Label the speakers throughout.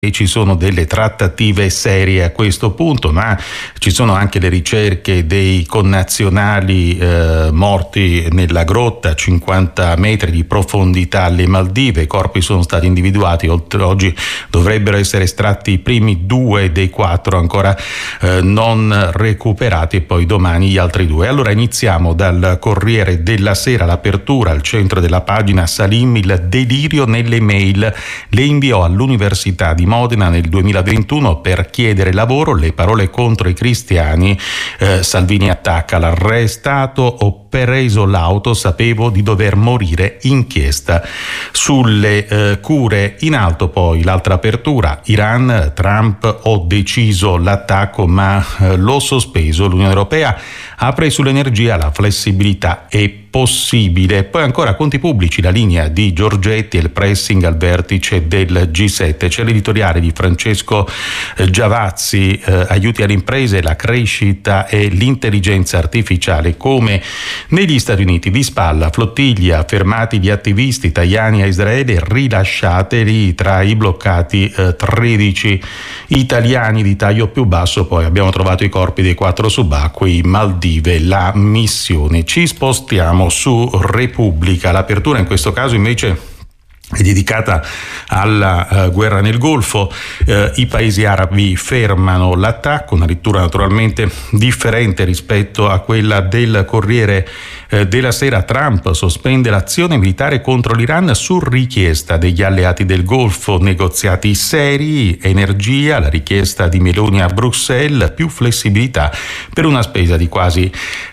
Speaker 1: e ci sono delle trattative serie a questo punto, ma ci sono anche le ricerche dei connazionali morti nella grotta a 50 metri di profondità alle Maldive. I corpi sono stati individuati, oggi dovrebbero essere estratti i primi 2 dei 4 ancora non recuperati e poi domani gli altri 2. Allora iniziamo dal Corriere della Sera, l'apertura al centro della pagina: Salim, il delirio nelle mail, le inviò all'Università di Modena nel 2021 per chiedere lavoro, le parole contro i cristiani, Salvini attacca: l'arrestato, ho preso l'auto, sapevo di dover morire, inchiesta sulle cure. In alto poi l'altra apertura: Iran, Trump, ho deciso l'attacco ma l'ho sospeso, l'Unione Europea apre sull'energia, la flessibilità è possibile. Poi ancora conti pubblici, la linea di Giorgetti e il pressing al vertice del G7. C'è l'editoriale di Francesco Giavazzi, aiuti alle imprese, la crescita e l'intelligenza artificiale come negli Stati Uniti. Di spalla, flottiglia, fermati gli attivisti italiani a Israele, rilasciateli, tra i bloccati 13 italiani di taglio più basso. Poi abbiamo trovato i corpi dei 4 subacquei, Maldive, la missione. Ci spostiamo su Repubblica, l'apertura in questo caso invece è dedicata alla guerra nel Golfo. I paesi arabi fermano l'attacco, una lettura naturalmente differente rispetto a quella del Corriere della Sera. Trump sospende l'azione militare contro l'Iran su richiesta degli alleati del Golfo, negoziati seri, energia, la richiesta di Meloni a Bruxelles, più flessibilità per una spesa di quasi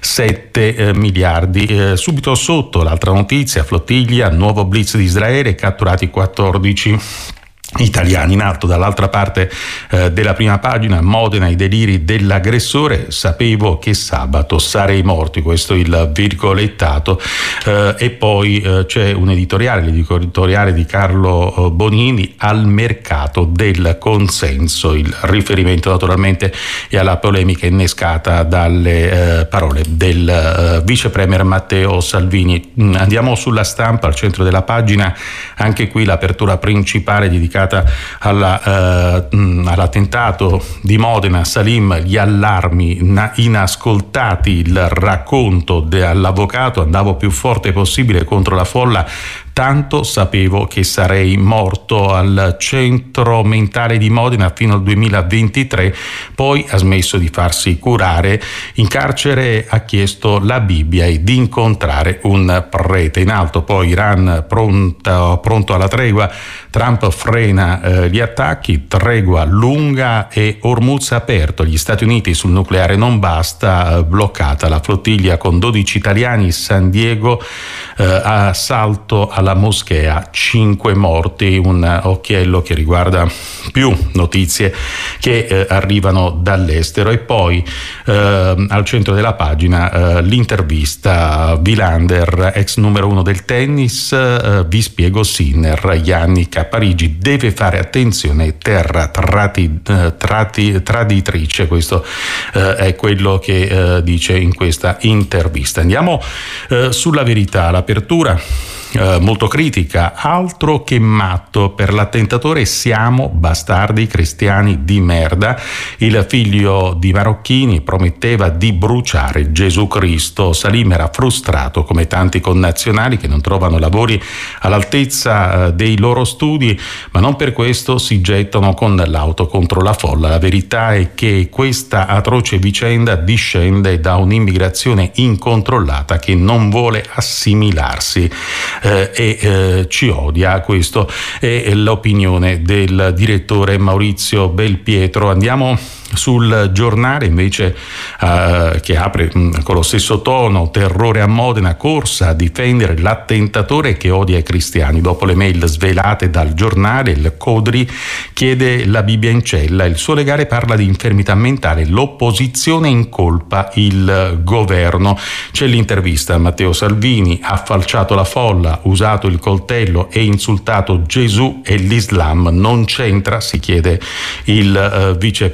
Speaker 1: 7 miliardi. Subito sotto l'altra notizia, flottiglia, nuovo blitz di Israele, catturati 14 italiani. In alto dall'altra parte della prima pagina, Modena, i deliri dell'aggressore, sapevo che sabato sarei morto, questo è il virgolettato. E poi c'è un editoriale, l'editoriale di Carlo Bonini, al mercato del consenso. Il riferimento naturalmente è alla polemica innescata dalle parole del vice premier Matteo Salvini. Andiamo sulla Stampa, al centro della pagina, anche qui l'apertura principale dedicata all'attentato di Modena. Salim, gli allarmi inascoltati, il racconto dell'avvocato: andavo più forte possibile contro la folla, tanto sapevo che sarei morto. Al centro mentale di Modena fino al 2023, poi ha smesso di farsi curare. In carcere ha chiesto la Bibbia e di incontrare un prete. In alto poi Iran pronto alla tregua, Trump frena gli attacchi, tregua lunga e Hormuz aperto. Gli Stati Uniti sul nucleare non basta, bloccata la flottiglia con 12 italiani. San Diego, assalto alla moschea, 5 morti. Un occhiello che riguarda più notizie che arrivano dall'estero. E poi al centro della pagina l'intervista, Wilander, ex numero 1 del tennis, vi spiego Sinner, Yannick a Parigi, deve fare attenzione, terra traditrice. Questo è quello che dice in questa intervista. Andiamo sulla Verità, l'apertura molto critica: altro che matto per l'attentatore, siamo bastardi cristiani di merda. Il figlio di Marocchini prometteva di bruciare Gesù Cristo. Salim era frustrato come tanti connazionali che non trovano lavori all'altezza dei loro studi, ma non per questo si gettano con l'auto contro la folla. La verità è che questa atroce vicenda discende da un'immigrazione incontrollata che non vuole assimilarsi e ci odia. Questo è l'opinione del direttore Maurizio Belpietro. Andiamo sul Giornale invece, che apre con lo stesso tono: terrore a Modena, corsa a difendere l'attentatore che odia i cristiani. Dopo le mail svelate dal Giornale, il Codri chiede la Bibbia in cella, il suo legale parla di infermità mentale, l'opposizione incolpa il governo. C'è l'intervista a Matteo Salvini: ha falciato la folla, usato il coltello e insultato Gesù e l'Islam, non c'entra, si chiede il vice premier.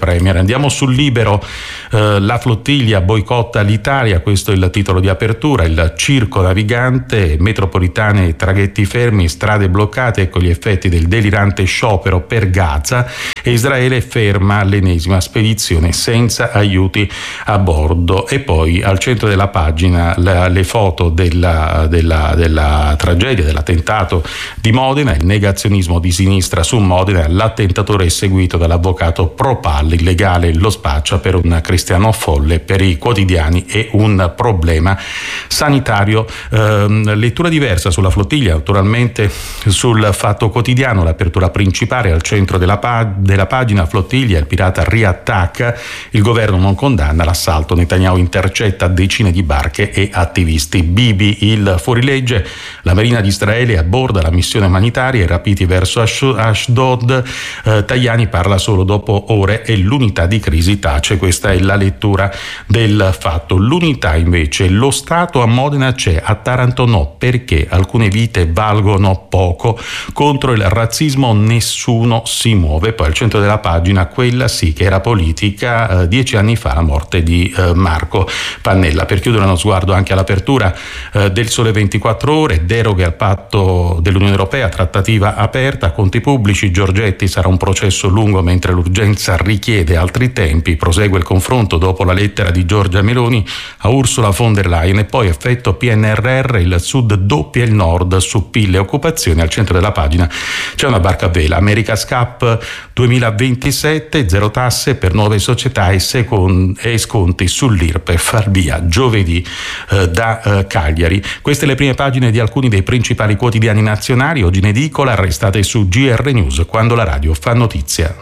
Speaker 1: Andiamo sul Libero, la flottiglia boicotta l'Italia, questo è il titolo di apertura, il circo navigante, metropolitane e traghetti fermi, strade bloccate, ecco gli effetti del delirante sciopero per Gaza, e Israele ferma l'ennesima spedizione senza aiuti a bordo. E poi al centro della pagina le foto della tragedia, dell'attentato di Modena, il negazionismo di sinistra su Modena, l'attentatore eseguito dall'avvocato Pro Palle, illegale lo spaccia per un cristiano folle, per i quotidiani è un problema sanitario. Lettura diversa sulla flottiglia, naturalmente sul Fatto Quotidiano, l'apertura principale al centro della pagina, flottiglia, il pirata riattacca, il governo non condanna l'assalto, Netanyahu intercetta decine di barche e attivisti. Bibi, il fuorilegge, la Marina di Israele aborda la missione umanitaria, i rapiti verso Ashdod, Tajani parla solo dopo ore e l'unità di crisi tace. Questa è la lettura del Fatto. L'unità invece, lo Stato a Modena c'è, a Taranto no, perché alcune vite valgono poco, contro il razzismo nessuno si muove. Poi al centro della pagina, quella sì che era politica, 10 anni fa la morte di Marco Pannella. Per chiudere uno sguardo anche all'apertura del Sole 24 Ore, deroghe al patto dell'Unione Europea, trattativa aperta, conti pubblici, Giorgetti, sarà un processo lungo mentre l'urgenza richiede altri tempi, prosegue il confronto dopo la lettera di Giorgia Meloni a Ursula von der Leyen. E poi effetto PNRR, il Sud doppia il Nord su PIL e occupazione. Al centro della pagina c'è una barca a vela, America's Cup 2027, zero tasse per nuove società e sconti sull'IRPEF al via giovedì da Cagliari. Queste le prime pagine di alcuni dei principali quotidiani nazionali. Oggi in edicola, restate su GR News, quando la radio fa notizia.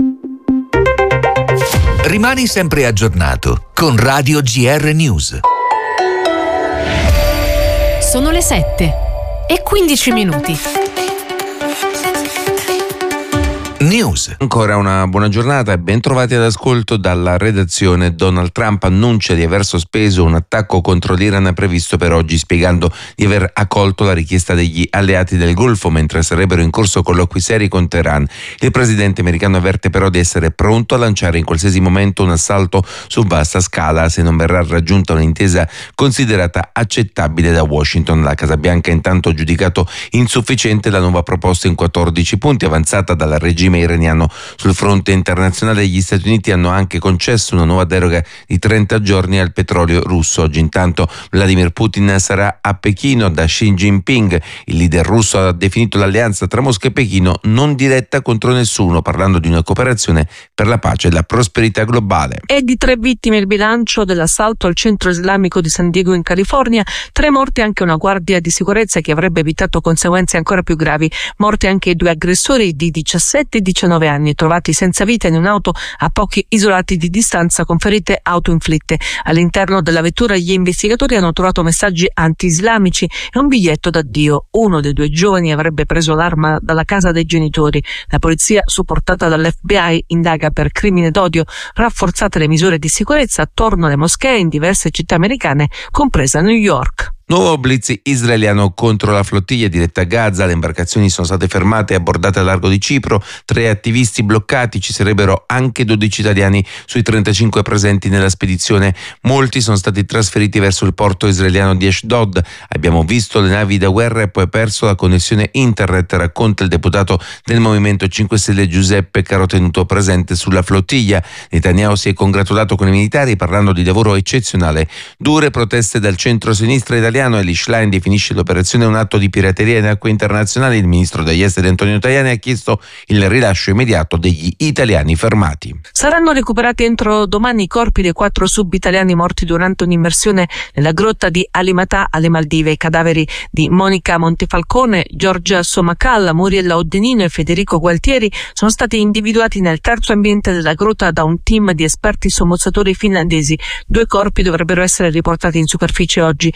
Speaker 2: Rimani sempre aggiornato con Radio GR News.
Speaker 3: Sono le 7:15.
Speaker 2: News.
Speaker 4: Ancora una buona giornata e ben trovati all'ascolto dalla redazione. Donald Trump annuncia di aver sospeso un attacco contro l'Iran previsto per oggi, spiegando di aver accolto la richiesta degli alleati del Golfo mentre sarebbero in corso colloqui seri con Teheran. Il presidente americano avverte però di essere pronto a lanciare in qualsiasi momento un assalto su vasta scala se non verrà raggiunta un'intesa considerata accettabile da Washington. La Casa Bianca intanto ha giudicato insufficiente la nuova proposta in 14 punti avanzata dal regime iraniano. Sul fronte internazionale gli Stati Uniti hanno anche concesso una nuova deroga di 30 giorni al petrolio russo. Oggi intanto Vladimir Putin sarà a Pechino da Xi Jinping. Il leader russo ha definito l'alleanza tra Mosca e Pechino non diretta contro nessuno, parlando di una cooperazione per la pace e la prosperità globale.
Speaker 5: È di 3 vittime il bilancio dell'assalto al centro islamico di San Diego in California, 3 morti anche una guardia di sicurezza che avrebbe evitato conseguenze ancora più gravi. Morti anche i 2 aggressori di 17 e 19 anni, trovati senza vita in un'auto a pochi isolati di distanza con ferite autoinflitte. All'interno della vettura gli investigatori hanno trovato messaggi anti-islamici e un biglietto d'addio. Uno dei 2 giovani avrebbe preso l'arma dalla casa dei genitori. La polizia, supportata dall'FBI, indaga per crimine d'odio. Rafforzate le misure di sicurezza attorno alle moschee in diverse città americane, compresa New York.
Speaker 4: Nuovo blitz israeliano contro la flottiglia diretta a Gaza. Le imbarcazioni sono state fermate e abbordate al largo di Cipro. 3 attivisti bloccati. Ci sarebbero anche 12 italiani sui 35 presenti nella spedizione. Molti sono stati trasferiti verso il porto israeliano di Ashdod. Abbiamo visto le navi da guerra e poi perso la connessione internet, racconta il deputato del Movimento 5 Stelle Giuseppe Caro, tenuto presente sulla flottiglia. Netanyahu si è congratulato con i militari parlando di lavoro eccezionale. Dure proteste dal centro-sinistra italiano. Eli Schlein definisce l'operazione un atto di pirateria in acque internazionali. Il ministro degli esteri Antonio Tajani ha chiesto il rilascio immediato degli italiani fermati.
Speaker 5: Saranno recuperati entro domani i corpi dei 4 sub-italiani morti durante un'immersione nella grotta di Alimatà alle Maldive. I cadaveri di Monica Montefalcone, Giorgia Somacalla, Muriella Oddenino e Federico Gualtieri sono stati individuati nel terzo ambiente della grotta da un team di esperti sommozzatori finlandesi. 2 corpi dovrebbero essere riportati in superficie oggi. Gli altri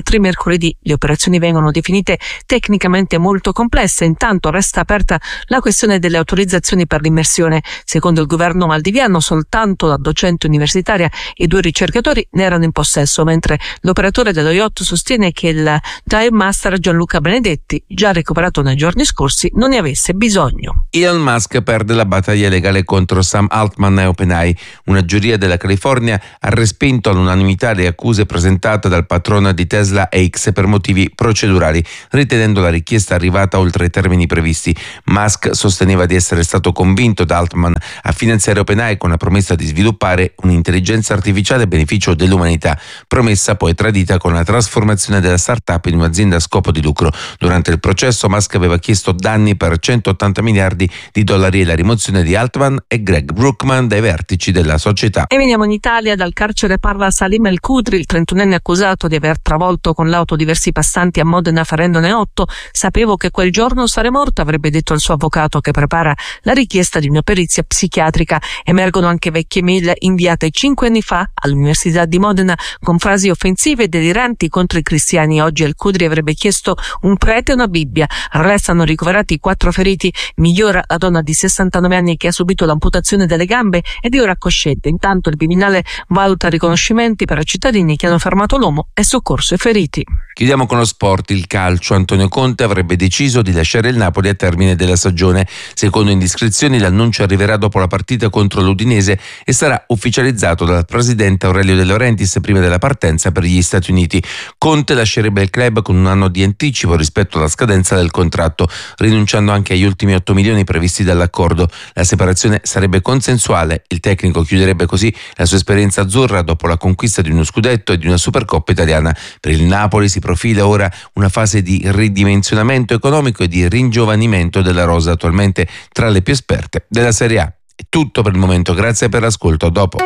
Speaker 5: altri mercoledì. Le operazioni vengono definite tecnicamente molto complesse, intanto resta aperta la questione delle autorizzazioni per l'immersione. Secondo il governo maldiviano soltanto la docente universitaria e 2 ricercatori ne erano in possesso, mentre l'operatore dello yacht sostiene che il dive master Gianluca Benedetti, già recuperato nei giorni scorsi, non ne avesse bisogno.
Speaker 4: Elon Musk perde la battaglia legale contro Sam Altman e OpenAI. Una giuria della California ha respinto all'unanimità le accuse presentate dal patrono di Tesla X per motivi procedurali, ritenendo la richiesta arrivata oltre i termini previsti. Musk sosteneva di essere stato convinto da Altman a finanziare OpenAI con la promessa di sviluppare un'intelligenza artificiale a beneficio dell'umanità, promessa poi tradita con la trasformazione della startup in un'azienda a scopo di lucro. Durante il processo Musk aveva chiesto danni per 180 miliardi di dollari e la rimozione di Altman e Greg Brookman dai vertici della società.
Speaker 5: E veniamo in Italia. Dal carcere parla Salim El Khudri, il 31enne accusato di aver travolto con l'auto diversi passanti a Modena ferendone 8. Sapevo che quel giorno sarei morto, avrebbe detto il suo avvocato che prepara la richiesta di una perizia psichiatrica. Emergono anche vecchie mail inviate 5 anni fa all'Università di Modena con frasi offensive e deliranti contro i cristiani. Oggi El Khudri avrebbe chiesto un prete e una Bibbia. Restano ricoverati 4 feriti. Migliora la donna di 69 anni che ha subito l'amputazione delle gambe ed è ora cosciente. Intanto il Viminale valuta riconoscimenti per i cittadini che hanno fermato l'uomo e soccorso i feriti.
Speaker 4: Chiudiamo con lo sport, il calcio. Antonio Conte avrebbe deciso di lasciare il Napoli a termine della stagione. Secondo indiscrezioni l'annuncio arriverà dopo la partita contro l'Udinese e sarà ufficializzato dal presidente Aurelio De Laurentiis prima della partenza per gli Stati Uniti. Conte lascerebbe il club con un anno di anticipo rispetto alla scadenza del contratto, rinunciando anche agli ultimi 8 milioni previsti dall'accordo. La separazione sarebbe consensuale, il tecnico chiuderebbe così la sua esperienza azzurra dopo la conquista di uno scudetto e di una Supercoppa italiana. Per il Napoli si profila ora una fase di ridimensionamento economico e di ringiovanimento della rosa, attualmente tra le più esperte della Serie A. È tutto per il momento, grazie per l'ascolto, a dopo.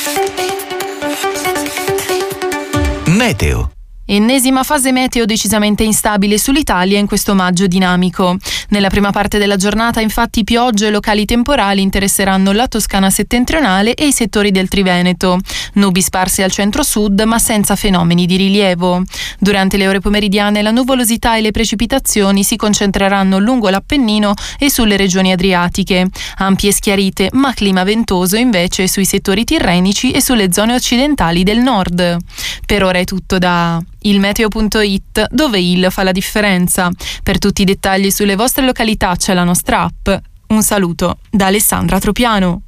Speaker 2: Meteo.
Speaker 3: Ennesima fase meteo decisamente instabile sull'Italia in questo maggio dinamico. Nella prima parte della giornata, infatti, piogge e locali temporali interesseranno la Toscana settentrionale e i settori del Triveneto. Nubi sparse al centro-sud, ma senza fenomeni di rilievo. Durante le ore pomeridiane, la nuvolosità e le precipitazioni si concentreranno lungo l'Appennino e sulle regioni adriatiche. Ampie schiarite, ma clima ventoso invece sui settori tirrenici e sulle zone occidentali del nord. Per ora è tutto da ilmeteo.it, dove il fa la differenza. Per tutti i dettagli sulle vostre località c'è la nostra app. Un saluto da Alessandra Tropiano.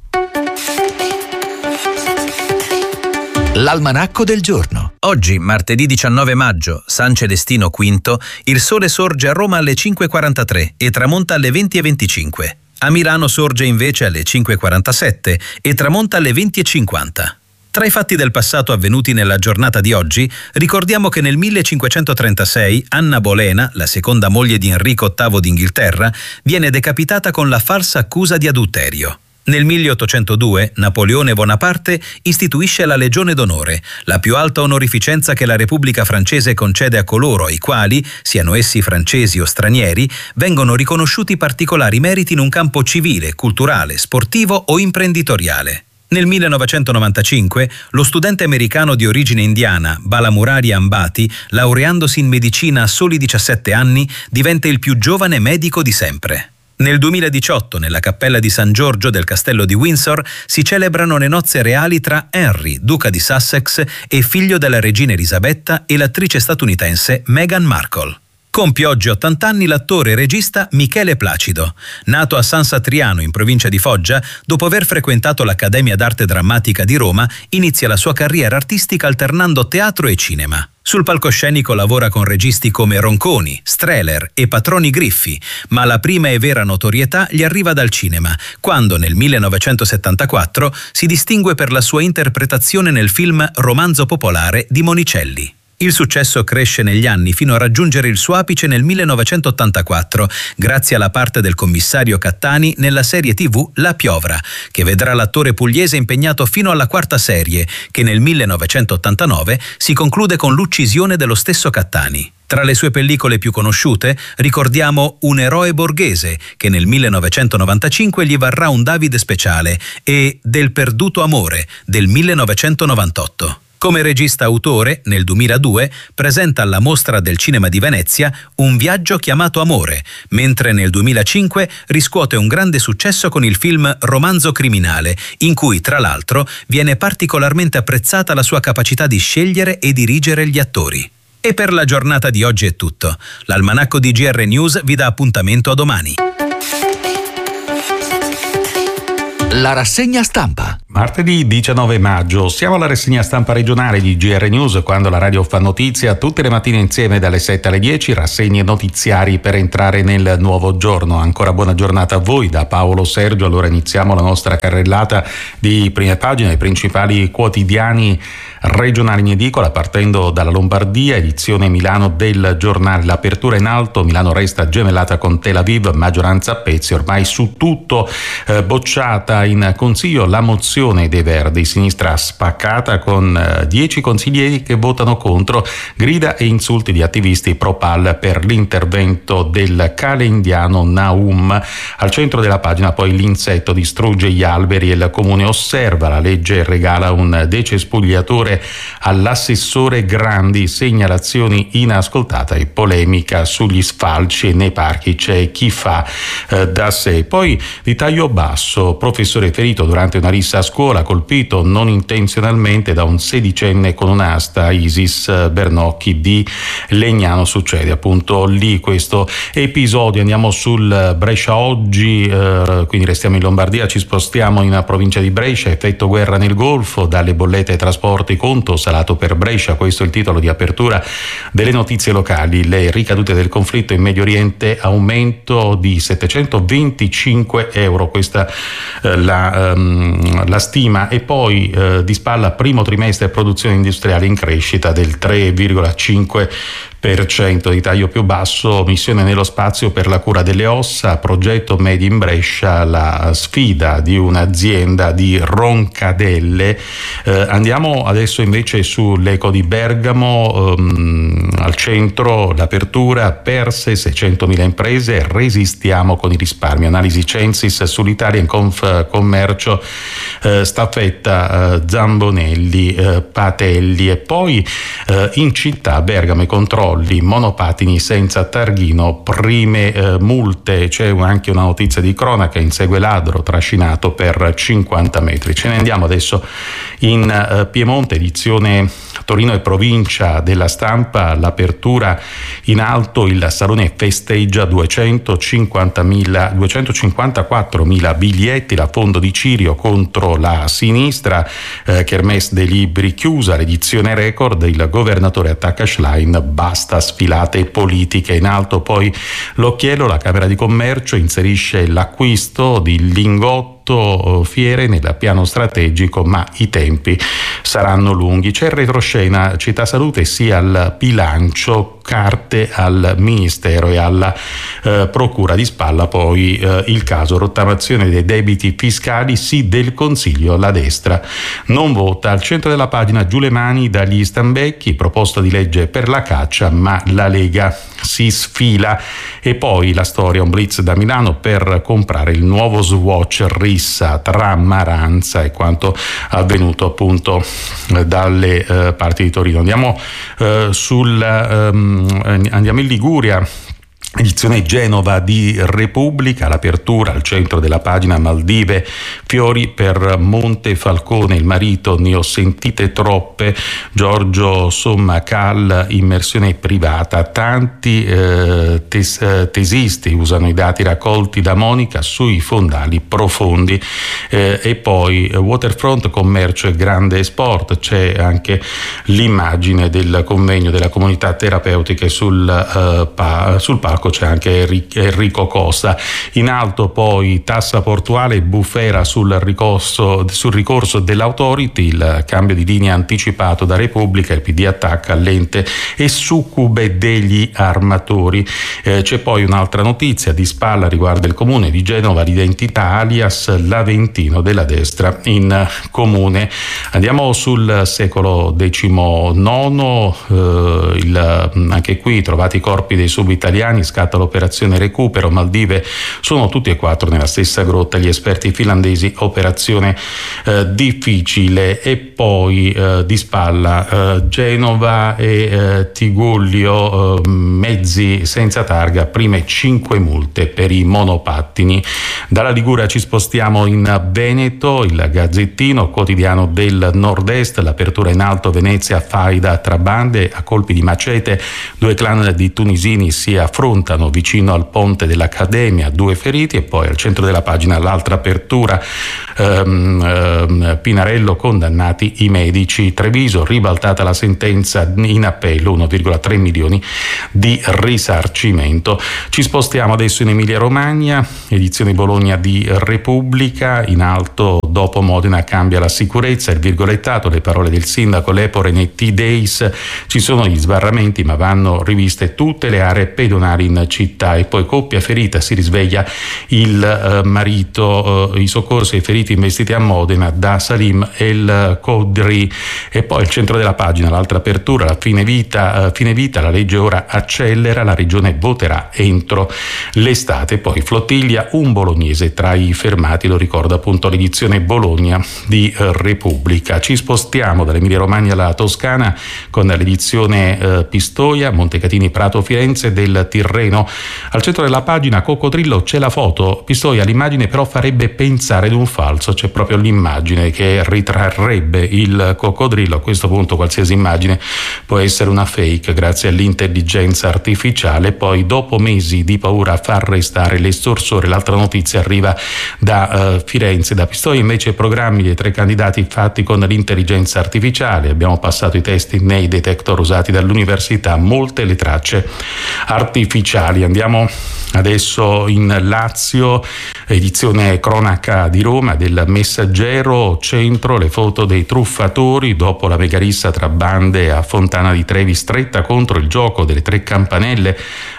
Speaker 2: L'almanacco del giorno.
Speaker 6: Oggi, martedì 19 maggio, San Celestino V, il sole sorge a Roma alle 5:43 e tramonta alle 20:25. A Milano sorge invece alle 5:47 e tramonta alle 20:50. Tra i fatti del passato avvenuti nella giornata di oggi, ricordiamo che nel 1536 Anna Bolena, la seconda moglie di Enrico VIII d'Inghilterra, viene decapitata con la falsa accusa di adulterio. Nel 1802 Napoleone Bonaparte istituisce la Legione d'Onore, la più alta onorificenza che la Repubblica francese concede a coloro ai quali, siano essi francesi o stranieri, vengono riconosciuti particolari meriti in un campo civile, culturale, sportivo o imprenditoriale. Nel 1995 lo studente americano di origine indiana Bala Murari Ambati, laureandosi in medicina a soli 17 anni, diventa il più giovane medico di sempre. Nel 2018, nella cappella di San Giorgio del castello di Windsor, si celebrano le nozze reali tra Henry, duca di Sussex e figlio della regina Elisabetta, e l'attrice statunitense Meghan Markle. Compie oggi 80 anni l'attore e regista Michele Placido. Nato a San Satriano, in provincia di Foggia, dopo aver frequentato l'Accademia d'Arte Drammatica di Roma, inizia la sua carriera artistica alternando teatro e cinema. Sul palcoscenico lavora con registi come Ronconi, Strehler e Patroni Griffi, ma la prima e vera notorietà gli arriva dal cinema, quando nel 1974 si distingue per la sua interpretazione nel film Romanzo popolare di Monicelli. Il successo cresce negli anni fino a raggiungere il suo apice nel 1984, grazie alla parte del commissario Cattani nella serie TV La Piovra, che vedrà l'attore pugliese impegnato fino alla 4ª serie, che nel 1989 si conclude con l'uccisione dello stesso Cattani. Tra le sue pellicole più conosciute ricordiamo Un eroe borghese, che nel 1995 gli varrà un Davide speciale, e Del perduto amore, del 1998. Come regista autore, nel 2002 presenta alla Mostra del Cinema di Venezia Un viaggio chiamato Amore, mentre nel 2005 riscuote un grande successo con il film Romanzo criminale, in cui tra l'altro viene particolarmente apprezzata la sua capacità di scegliere e dirigere gli attori. E per la giornata di oggi è tutto. L'Almanacco di GR News vi dà appuntamento a domani.
Speaker 2: La rassegna stampa.
Speaker 1: Martedì 19 maggio, siamo alla rassegna stampa regionale di GR News, quando la radio fa notizia tutte le mattine insieme dalle 7 alle 10, rassegne notiziari per entrare nel nuovo giorno. Ancora buona giornata a voi da Paolo Sergio. Allora iniziamo la nostra carrellata di prime pagine, i principali quotidiani regionali in edicola, partendo dalla Lombardia, edizione Milano del giornale. L'apertura in alto, Milano resta gemellata con Tel Aviv, maggioranza a pezzi, ormai su tutto, bocciata in consiglio la mozione dei Verdi, sinistra spaccata con 10 consiglieri che votano contro, grida e insulti di attivisti pro-PAL per l'intervento del cale indiano Naum. Al centro della pagina poi l'insetto distrugge gli alberi e il comune osserva, la legge regala un decespugliatore all'assessore Grandi, segnalazioni inascoltate e polemica sugli sfalci e nei parchi c'è chi fa da sé. Poi di taglio basso, professore ferito durante una rissa a scuola, colpito non intenzionalmente da un 16enne con un'asta, Isis Bernocchi di Legnano. Succede appunto lì questo episodio. Andiamo sul Brescia Oggi, quindi restiamo in Lombardia, ci spostiamo in provincia di Brescia, effetto guerra nel Golfo, dalle bollette ai trasporti, conto salato per Brescia, questo è il titolo di apertura delle notizie locali. Le ricadute del conflitto in Medio Oriente, aumento di 725 euro, questa la stima. E poi di spalla primo trimestre produzione industriale in crescita del 3,5%. Di taglio più basso, missione nello spazio per la cura delle ossa, progetto Made in Brescia, la sfida di un'azienda di Roncadelle. Andiamo adesso invece sull'Eco di Bergamo, al centro l'apertura, perse 600.000 imprese, resistiamo con i risparmi, analisi Censis sull'Italia in Confcommercio, staffetta Zambonelli, Patelli. E poi in città Bergamo i controlli, monopatini senza targhino, prime multe. C'è anche una notizia di cronaca, insegue ladro trascinato per 50 metri. Ce ne andiamo adesso in Piemonte, edizione Torino e provincia della Stampa, l'apertura in alto, il Salone festeggia 254.000 biglietti, la Fondo di Cirio contro la sinistra, Kermesse dei libri chiusa, l'edizione record, il governatore attacca Schlein, basta sfilate politiche. In alto poi l'occhiello, la Camera di Commercio inserisce l'acquisto di Lingotto fiere nel piano strategico, ma i tempi saranno lunghi. C'è il retroscena, città salute sia al bilancio, carte al Ministero e alla Procura. Di spalla poi il caso rottamazione dei debiti fiscali, sì del Consiglio, la destra non vota. Al centro della pagina giù le mani dagli stambecchi, proposta di legge per la caccia, ma la Lega si sfila. E poi la storia, un blitz da Milano per comprare il nuovo Swatch, rissa tra Maranza e quanto avvenuto appunto dalle parti di Torino. Andiamo in Liguria. Edizione Genova di Repubblica, l'apertura al centro della pagina, Maldive, fiori per Montefalcone, il marito ne ho sentite troppe, Giorgio Sommacal, immersione privata, tanti tesisti usano i dati raccolti da Monica sui fondali profondi. E poi Waterfront, commercio e grande sport, c'è anche l'immagine del convegno della comunità terapeutiche sul palco, c'è anche Enrico Costa. In alto poi tassa portuale, bufera sul ricorso dell'Authority, il cambio di linea anticipato da Repubblica, il PD attacca l'ente e succube degli armatori. C'è poi un'altra notizia di spalla, riguarda il comune di Genova, l'identità alias l'Aventino della destra in comune. Andiamo sul secolo XIX, anche qui trovati i corpi dei subitaliani, scatta l'operazione recupero. Maldive sono tutti e 4 nella stessa grotta, gli esperti finlandesi, operazione difficile. E poi di spalla Genova e Tigullio, mezzi senza targa, prime 5 multe per i monopattini. Dalla Liguria ci spostiamo in Veneto, il Gazzettino, quotidiano del nord-est, l'apertura in alto, Venezia, faida tra bande, a colpi di macete 2 clan di tunisini si affrontano vicino al ponte dell'Accademia, 2 feriti. E poi al centro della pagina l'altra apertura, Pinarello, condannati i medici, Treviso, ribaltata la sentenza in appello, 1,3 milioni di risarcimento. Ci spostiamo adesso in Emilia Romagna, edizione Bologna di Repubblica, in alto, dopo Modena cambia la sicurezza, il virgolettato, le parole del sindaco Lepore nei T-Days, ci sono gli sbarramenti ma vanno riviste tutte le aree pedonali in città. E poi coppia ferita, si risveglia il marito, i soccorsi ai feriti investiti a Modena da Salim El Kodri. E poi il centro della pagina, l'altra apertura, la fine vita, la legge ora accelera, la regione voterà entro l'estate. Poi flottiglia, un bolognese tra i fermati, lo ricorda appunto l'edizione Bologna di Repubblica. Ci spostiamo dall'Emilia Romagna alla Toscana con l'edizione Pistoia, Montecatini, Prato, Firenze, del Tirreno. Al centro della pagina coccodrillo, c'è la foto, Pistoia, l'immagine però farebbe pensare ad un falso, c'è proprio l'immagine che ritrarrebbe il coccodrillo. A questo punto qualsiasi immagine può essere una fake grazie all'intelligenza artificiale. Poi dopo mesi di paura fa arrestare l'estorsore. L'altra notizia arriva da Firenze, da Pistoia invece programmi dei 3 candidati fatti con l'intelligenza artificiale. Abbiamo passato i testi nei detector usati dall'università, molte le tracce artificiali. Andiamo adesso in Lazio, edizione cronaca di Roma del Messaggero, centro le foto dei truffatori dopo la megarissa tra bande a Fontana di Trevi, stretta contro il gioco delle 3 campanelle,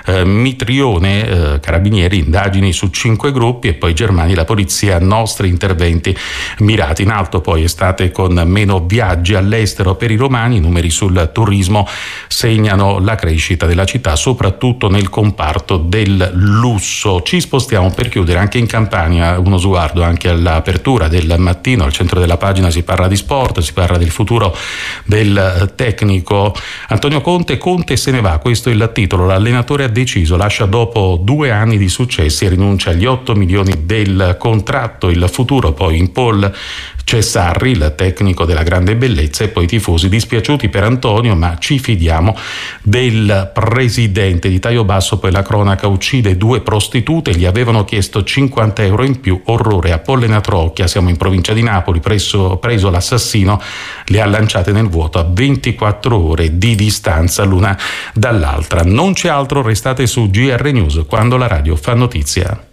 Speaker 1: Mitrione, carabinieri, indagini su 5 gruppi. E poi Germania, la polizia, nostri interventi mirati. In alto poi estate con meno viaggi all'estero per i romani, i numeri sul turismo segnano la crescita della città soprattutto nel comparto del lusso. Ci spostiamo per chiudere anche in Campania, uno sguardo anche all'apertura del mattino. Al centro della pagina si parla di sport, si parla del futuro del tecnico Antonio Conte. Conte se ne va, questo è il titolo, l'allenatore ha deciso, lascia dopo 2 anni di successi e rinuncia agli 8 milioni del contratto. Il futuro poi in pole c'è Sarri, il tecnico della grande bellezza, e poi i tifosi dispiaciuti per Antonio, ma ci fidiamo del presidente. Di taglio basso poi la cronaca, uccide 2 prostitute, gli avevano chiesto 50 euro in più, orrore a Pollena Trocchia, siamo in provincia di Napoli, preso l'assassino, le ha lanciate nel vuoto a 24 ore di distanza l'una dall'altra. Non c'è altro, restate su GR News, quando la radio fa notizia.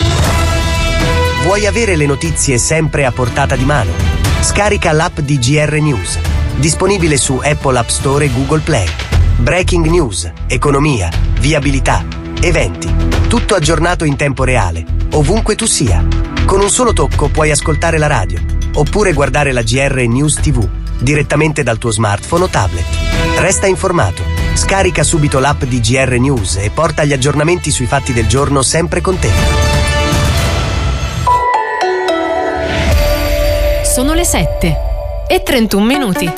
Speaker 7: Vuoi avere le notizie sempre a portata di mano? Scarica l'app di GR News, disponibile su Apple App Store e Google Play. Breaking news, economia, viabilità, eventi, tutto aggiornato in tempo reale, ovunque tu sia. Con un solo tocco puoi ascoltare la radio, oppure guardare la GR News TV, direttamente dal tuo smartphone o tablet. Resta informato, scarica subito l'app di GR News e porta gli aggiornamenti sui fatti del giorno sempre con te.
Speaker 8: Sono le 7:31.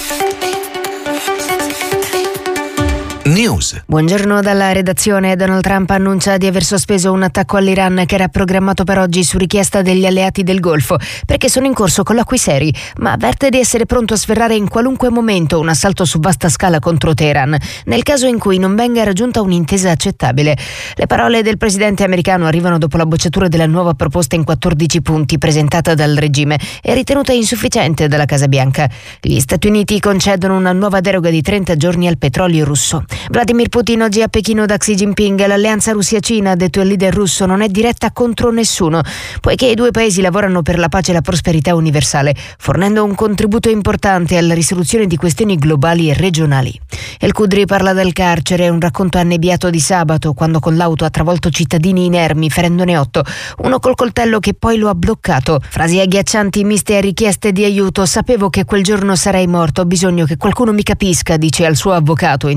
Speaker 2: News.
Speaker 9: Buongiorno dalla redazione. Donald Trump annuncia di aver sospeso un attacco all'Iran che era programmato per oggi su richiesta degli alleati del Golfo, perché sono in corso colloqui seri, ma avverte di essere pronto a sferrare in qualunque momento un assalto su vasta scala contro Teheran, nel caso in cui non venga raggiunta un'intesa accettabile. Le parole del presidente americano arrivano dopo la bocciatura della nuova proposta in 14 punti presentata dal regime e ritenuta insufficiente dalla Casa Bianca. Gli Stati Uniti concedono una nuova deroga di 30 giorni al petrolio russo. Vladimir Putin oggi a Pechino da Xi Jinping. L'alleanza Russia-Cina, ha detto il leader russo, non è diretta contro nessuno, poiché i 2 paesi lavorano per la pace e la prosperità universale, fornendo un contributo importante alla risoluzione di questioni globali e regionali. El Kudri parla del carcere, un racconto annebbiato di sabato, quando con l'auto ha travolto cittadini inermi, ferendone 8, uno col coltello che poi lo ha bloccato. Frasi agghiaccianti miste a richieste di aiuto. Sapevo che quel giorno sarei morto, ho bisogno che qualcuno mi capisca, dice al suo avvocato, intenzionato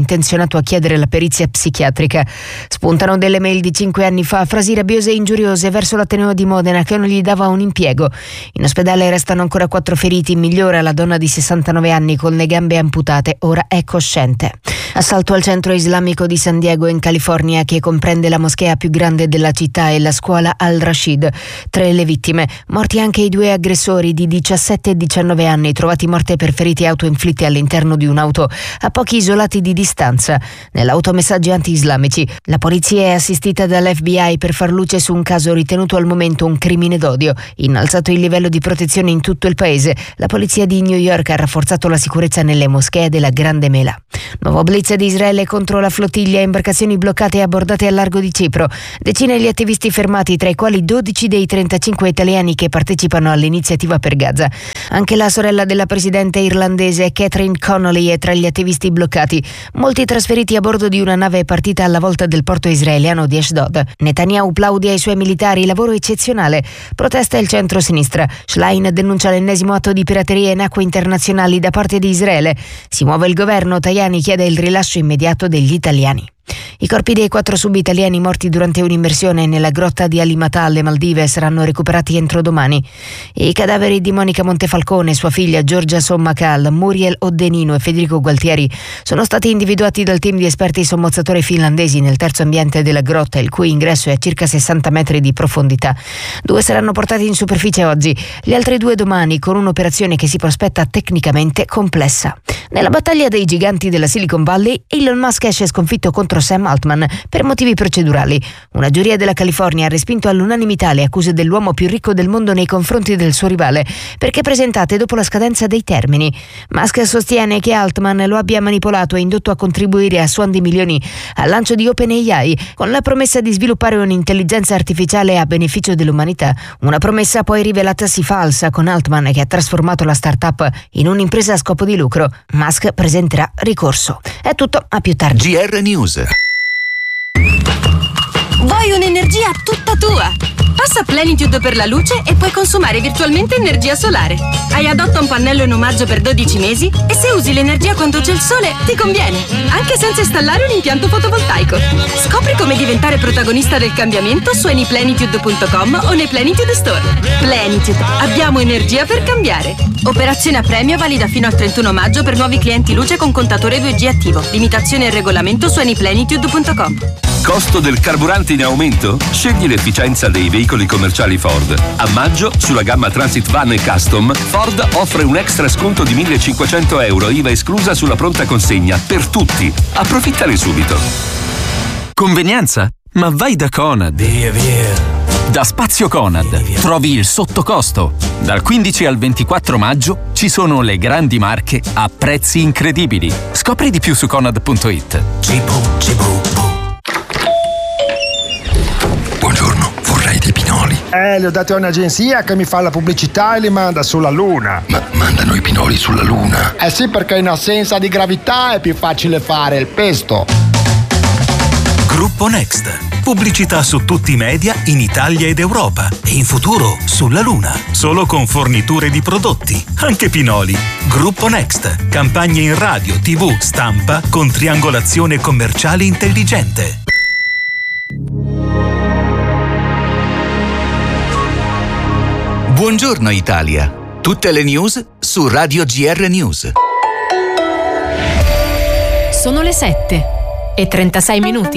Speaker 9: Senato a chiedere la perizia psichiatrica. Spuntano delle mail di 5 anni fa, frasi rabbiose e ingiuriose verso l'Ateneo di Modena che non gli dava un impiego. In ospedale restano ancora 4 feriti, migliora la donna di 69 anni con le gambe amputate, ora è cosciente. Assalto al centro islamico di San Diego in California, che comprende la moschea più grande della città e la scuola Al-Rashid. 3 le vittime, morti anche i 2 aggressori di 17 e 19 anni, trovati morti per feriti autoinflitte all'interno di un'auto a pochi isolati di distanza. Nell'auto messaggi anti-islamici. La polizia è assistita dall'FBI per far luce su un caso ritenuto al momento un crimine d'odio. Innalzato il livello di protezione in tutto il paese, la polizia di New York ha rafforzato la sicurezza nelle moschee della Grande Mela. Nuovo blitz di Israele contro la flottiglia, imbarcazioni bloccate e abbordate al largo di Cipro. Decine gli attivisti fermati, tra i quali 12 dei 35 italiani che partecipano all'iniziativa per Gaza. Anche la sorella della presidente irlandese Catherine Connolly è tra gli attivisti bloccati. Molti trasferiti a bordo di una nave partita alla volta del porto israeliano di Ashdod. Netanyahu plaude ai suoi militari, lavoro eccezionale. Protesta il centro-sinistra. Schlein denuncia l'ennesimo atto di pirateria in acque internazionali da parte di Israele. Si muove il governo, Tajani chiede il rilascio immediato degli italiani. I corpi dei 4 sub-italiani morti durante un'immersione nella grotta di Alimata alle Maldive saranno recuperati entro domani. I cadaveri di Monica Montefalcone, sua figlia Giorgia Sommacal, Muriel Oddenino e Federico Gualtieri sono stati individuati dal team di esperti sommozzatori finlandesi nel terzo ambiente della grotta, il cui ingresso è a circa 60 metri di profondità. 2 saranno portati in superficie oggi, gli altri 2 domani, con un'operazione che si prospetta tecnicamente complessa. Nella battaglia dei giganti della Silicon Valley, Elon Musk esce sconfitto contro Sam Altman per motivi procedurali. Una giuria della California ha respinto all'unanimità le accuse dell'uomo più ricco del mondo nei confronti del suo rivale, perché presentate dopo la scadenza dei termini. Musk sostiene che Altman lo abbia manipolato e indotto a contribuire a suon di milioni al lancio di OpenAI, con la promessa di sviluppare un'intelligenza artificiale a beneficio dell'umanità. Una promessa poi rivelatasi falsa, con Altman che ha trasformato la startup in un'impresa a scopo di lucro. Musk presenterà ricorso. È tutto, a più tardi.
Speaker 2: GR News.
Speaker 8: Vuoi un'energia tutta tua? Passa Plenitude per la luce e puoi consumare virtualmente energia solare. Hai adotta un pannello in omaggio per 12 mesi e se usi l'energia quando c'è il sole ti conviene, anche senza installare un impianto fotovoltaico. Scopri come diventare protagonista del cambiamento su anyplenitude.com o nei Plenitude Store. Plenitude, abbiamo energia per cambiare. Operazione a premio valida fino al 31 maggio per nuovi clienti luce con contatore 2G attivo. Limitazione e regolamento su anyplenitude.com.
Speaker 10: Costo del carburante in aumento? Scegli l'efficienza dei veicoli commerciali Ford. A maggio, sulla gamma Transit Van e Custom, Ford offre un extra sconto di €1.500, IVA esclusa sulla pronta consegna, per tutti. Approfittane subito.
Speaker 11: Convenienza? Ma vai da Conad. Via. Da Spazio Conad trovi il sottocosto. Dal 15 al 24 maggio ci sono le grandi marche a prezzi incredibili. Scopri di più su Conad.it.
Speaker 12: Buongiorno, vorrei dei pinoli.
Speaker 13: Li ho dati a un'agenzia che mi fa la pubblicità e li manda sulla Luna.
Speaker 12: Ma mandano i pinoli sulla Luna?
Speaker 13: Eh sì, perché in assenza di gravità è più facile fare il pesto.
Speaker 14: Gruppo Next. Pubblicità su tutti i media in Italia ed Europa e in futuro sulla Luna. Solo con forniture di prodotti, anche pinoli. Gruppo Next. Campagne in radio, TV, stampa con triangolazione commerciale intelligente.
Speaker 2: Buongiorno Italia. Tutte le news su Radio GR News.
Speaker 8: Sono le 7:36.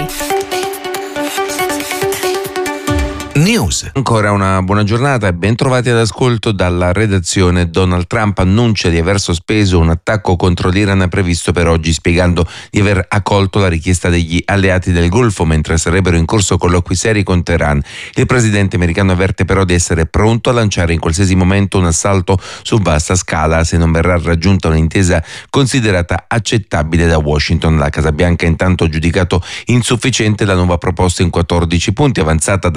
Speaker 2: News.
Speaker 4: Ancora una buona giornata e ben trovati all'ascolto dalla redazione. Donald Trump annuncia di aver sospeso un attacco contro l'Iran previsto per oggi, spiegando di aver accolto la richiesta degli alleati del Golfo mentre sarebbero in corso colloqui seri con Teheran. Il presidente americano avverte però di essere pronto a lanciare in qualsiasi momento un assalto su vasta scala se non verrà raggiunta un'intesa considerata accettabile da Washington. La Casa Bianca intanto ha giudicato insufficiente la nuova proposta in 14 punti avanzata dal regime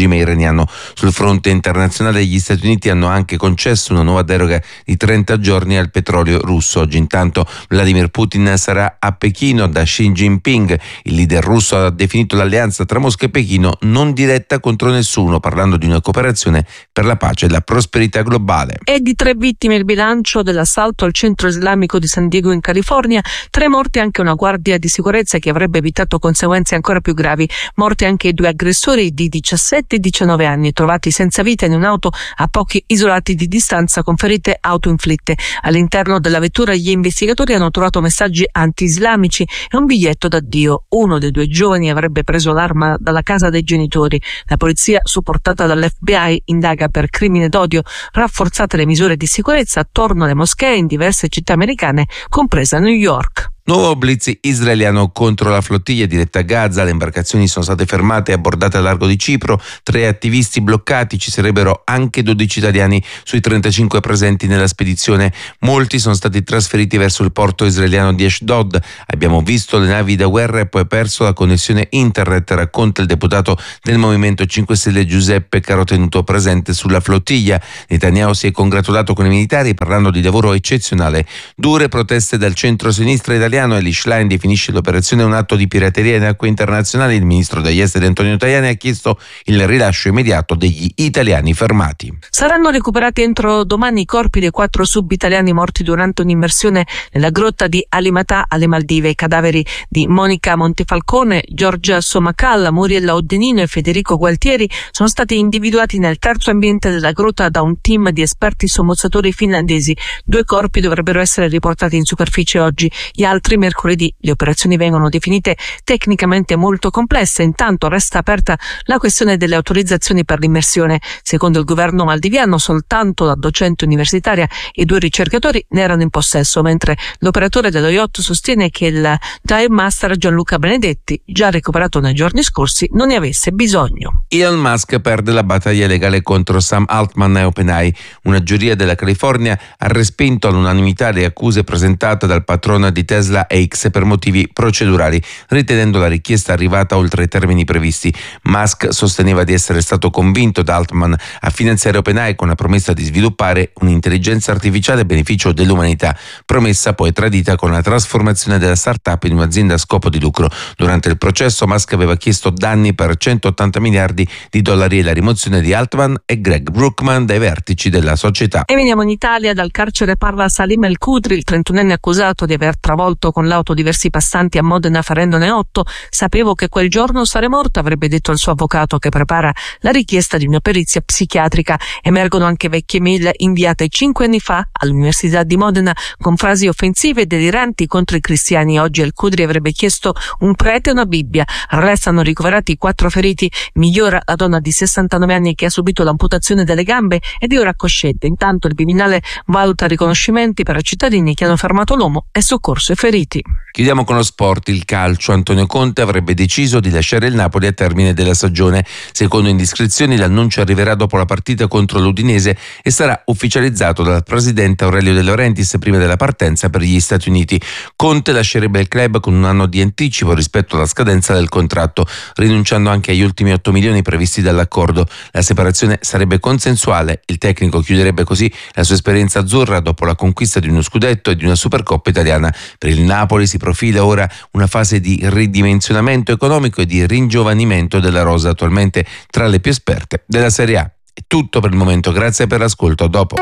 Speaker 4: regime iraniano. Sul fronte internazionale gli Stati Uniti hanno anche concesso una nuova deroga di 30 giorni al petrolio russo. Oggi intanto Vladimir Putin sarà a Pechino da Xi Jinping. Il leader russo ha definito l'alleanza tra Mosca e Pechino non diretta contro nessuno, parlando di una cooperazione per la pace e la prosperità globale.
Speaker 5: È di 3 vittime il bilancio dell'assalto al centro islamico di San Diego in California, 3 morti anche una guardia di sicurezza che avrebbe evitato conseguenze ancora più gravi. Morti anche i 2 aggressori di 17 e 19 anni, trovati senza vita in un'auto a pochi isolati di distanza con ferite autoinflitte. All'interno della vettura gli investigatori hanno trovato messaggi anti-islamici e un biglietto d'addio. Uno dei 2 giovani avrebbe preso l'arma dalla casa dei genitori. La polizia, supportata dall'FBI, indaga per crimine d'odio. Rafforzate le misure di sicurezza attorno alle moschee in diverse città americane, compresa New York.
Speaker 4: Nuovo blitz israeliano contro la flottiglia diretta a Gaza. Le imbarcazioni sono state fermate e abbordate a largo di Cipro. 3 attivisti bloccati. Ci sarebbero anche 12 italiani sui 35 presenti nella spedizione. Molti sono stati trasferiti verso il porto israeliano di Ashdod. Abbiamo visto le navi da guerra e poi perso la connessione internet, racconta il deputato del Movimento 5 Stelle Giuseppe Caro, tenuto presente sulla flottiglia. Netanyahu si è congratulato con i militari parlando di lavoro eccezionale. Dure proteste dal centro-sinistra italiano. Eli Schlein definisce l'operazione un atto di pirateria in acque internazionali. Il ministro degli esteri Antonio Tajani ha chiesto il rilascio immediato degli italiani fermati.
Speaker 5: Saranno recuperati entro domani i corpi dei 4 sub-italiani morti durante un'immersione nella grotta di Alimatà alle Maldive. I cadaveri di Monica Montefalcone, Giorgia Somacalla, Muriella Oddenino e Federico Gualtieri sono stati individuati nel terzo ambiente della grotta da un team di esperti sommozzatori finlandesi. 2 corpi dovrebbero essere riportati in superficie oggi, gli altri mercoledì. Le operazioni vengono definite tecnicamente molto complesse. Intanto resta aperta la questione delle autorizzazioni per l'immersione. Secondo il governo maldiviano soltanto la docente universitaria e 2 ricercatori ne erano in possesso, mentre l'operatore dello yacht sostiene che il dive master Gianluca Benedetti, già recuperato nei giorni scorsi, non ne avesse bisogno.
Speaker 4: Elon Musk perde la battaglia legale contro Sam Altman e OpenAI. Una giuria della California ha respinto all'unanimità le accuse presentate dal patrono di Tesla X per motivi procedurali, ritenendo la richiesta arrivata oltre i termini previsti. Musk sosteneva di essere stato convinto da Altman a finanziare OpenAI con la promessa di sviluppare un'intelligenza artificiale a beneficio dell'umanità, promessa poi tradita con la trasformazione della startup in un'azienda a scopo di lucro. Durante il processo Musk aveva chiesto danni per 180 miliardi di dollari e la rimozione di Altman e Greg Brookman dai vertici della società.
Speaker 5: E veniamo in Italia. Dal carcere parla Salim El Khudri, il 31enne accusato di aver travolto con l'auto diversi passanti a Modena ferendone 8. Sapevo che quel giorno sarei morto, avrebbe detto il suo avvocato che prepara la richiesta di una perizia psichiatrica. Emergono anche vecchie mail inviate 5 anni fa all'Università di Modena con frasi offensive e deliranti contro i cristiani. Oggi El Khudri avrebbe chiesto un prete e una Bibbia. Restano ricoverati 4 feriti. Migliora la donna di 69 anni che ha subito l'amputazione delle gambe ed è ora cosciente. Intanto il Viminale valuta riconoscimenti per i cittadini che hanno fermato l'uomo e soccorso i feriti.
Speaker 4: Chiudiamo con lo sport, il calcio. Antonio Conte avrebbe deciso di lasciare il Napoli a termine della stagione. Secondo indiscrezioni l'annuncio arriverà dopo la partita contro l'Udinese e sarà ufficializzato dal presidente Aurelio De Laurentiis prima della partenza per gli Stati Uniti. Conte lascerebbe il club con un anno di anticipo rispetto alla scadenza del contratto, rinunciando anche agli ultimi 8 milioni previsti dall'accordo. La separazione sarebbe consensuale. Il tecnico chiuderebbe così la sua esperienza azzurra dopo la conquista di uno scudetto e di una Supercoppa italiana. Per il Napoli si profila ora una fase di ridimensionamento economico e di ringiovanimento della rosa, attualmente tra le più esperte della Serie A. È tutto per il momento, grazie per l'ascolto, a dopo.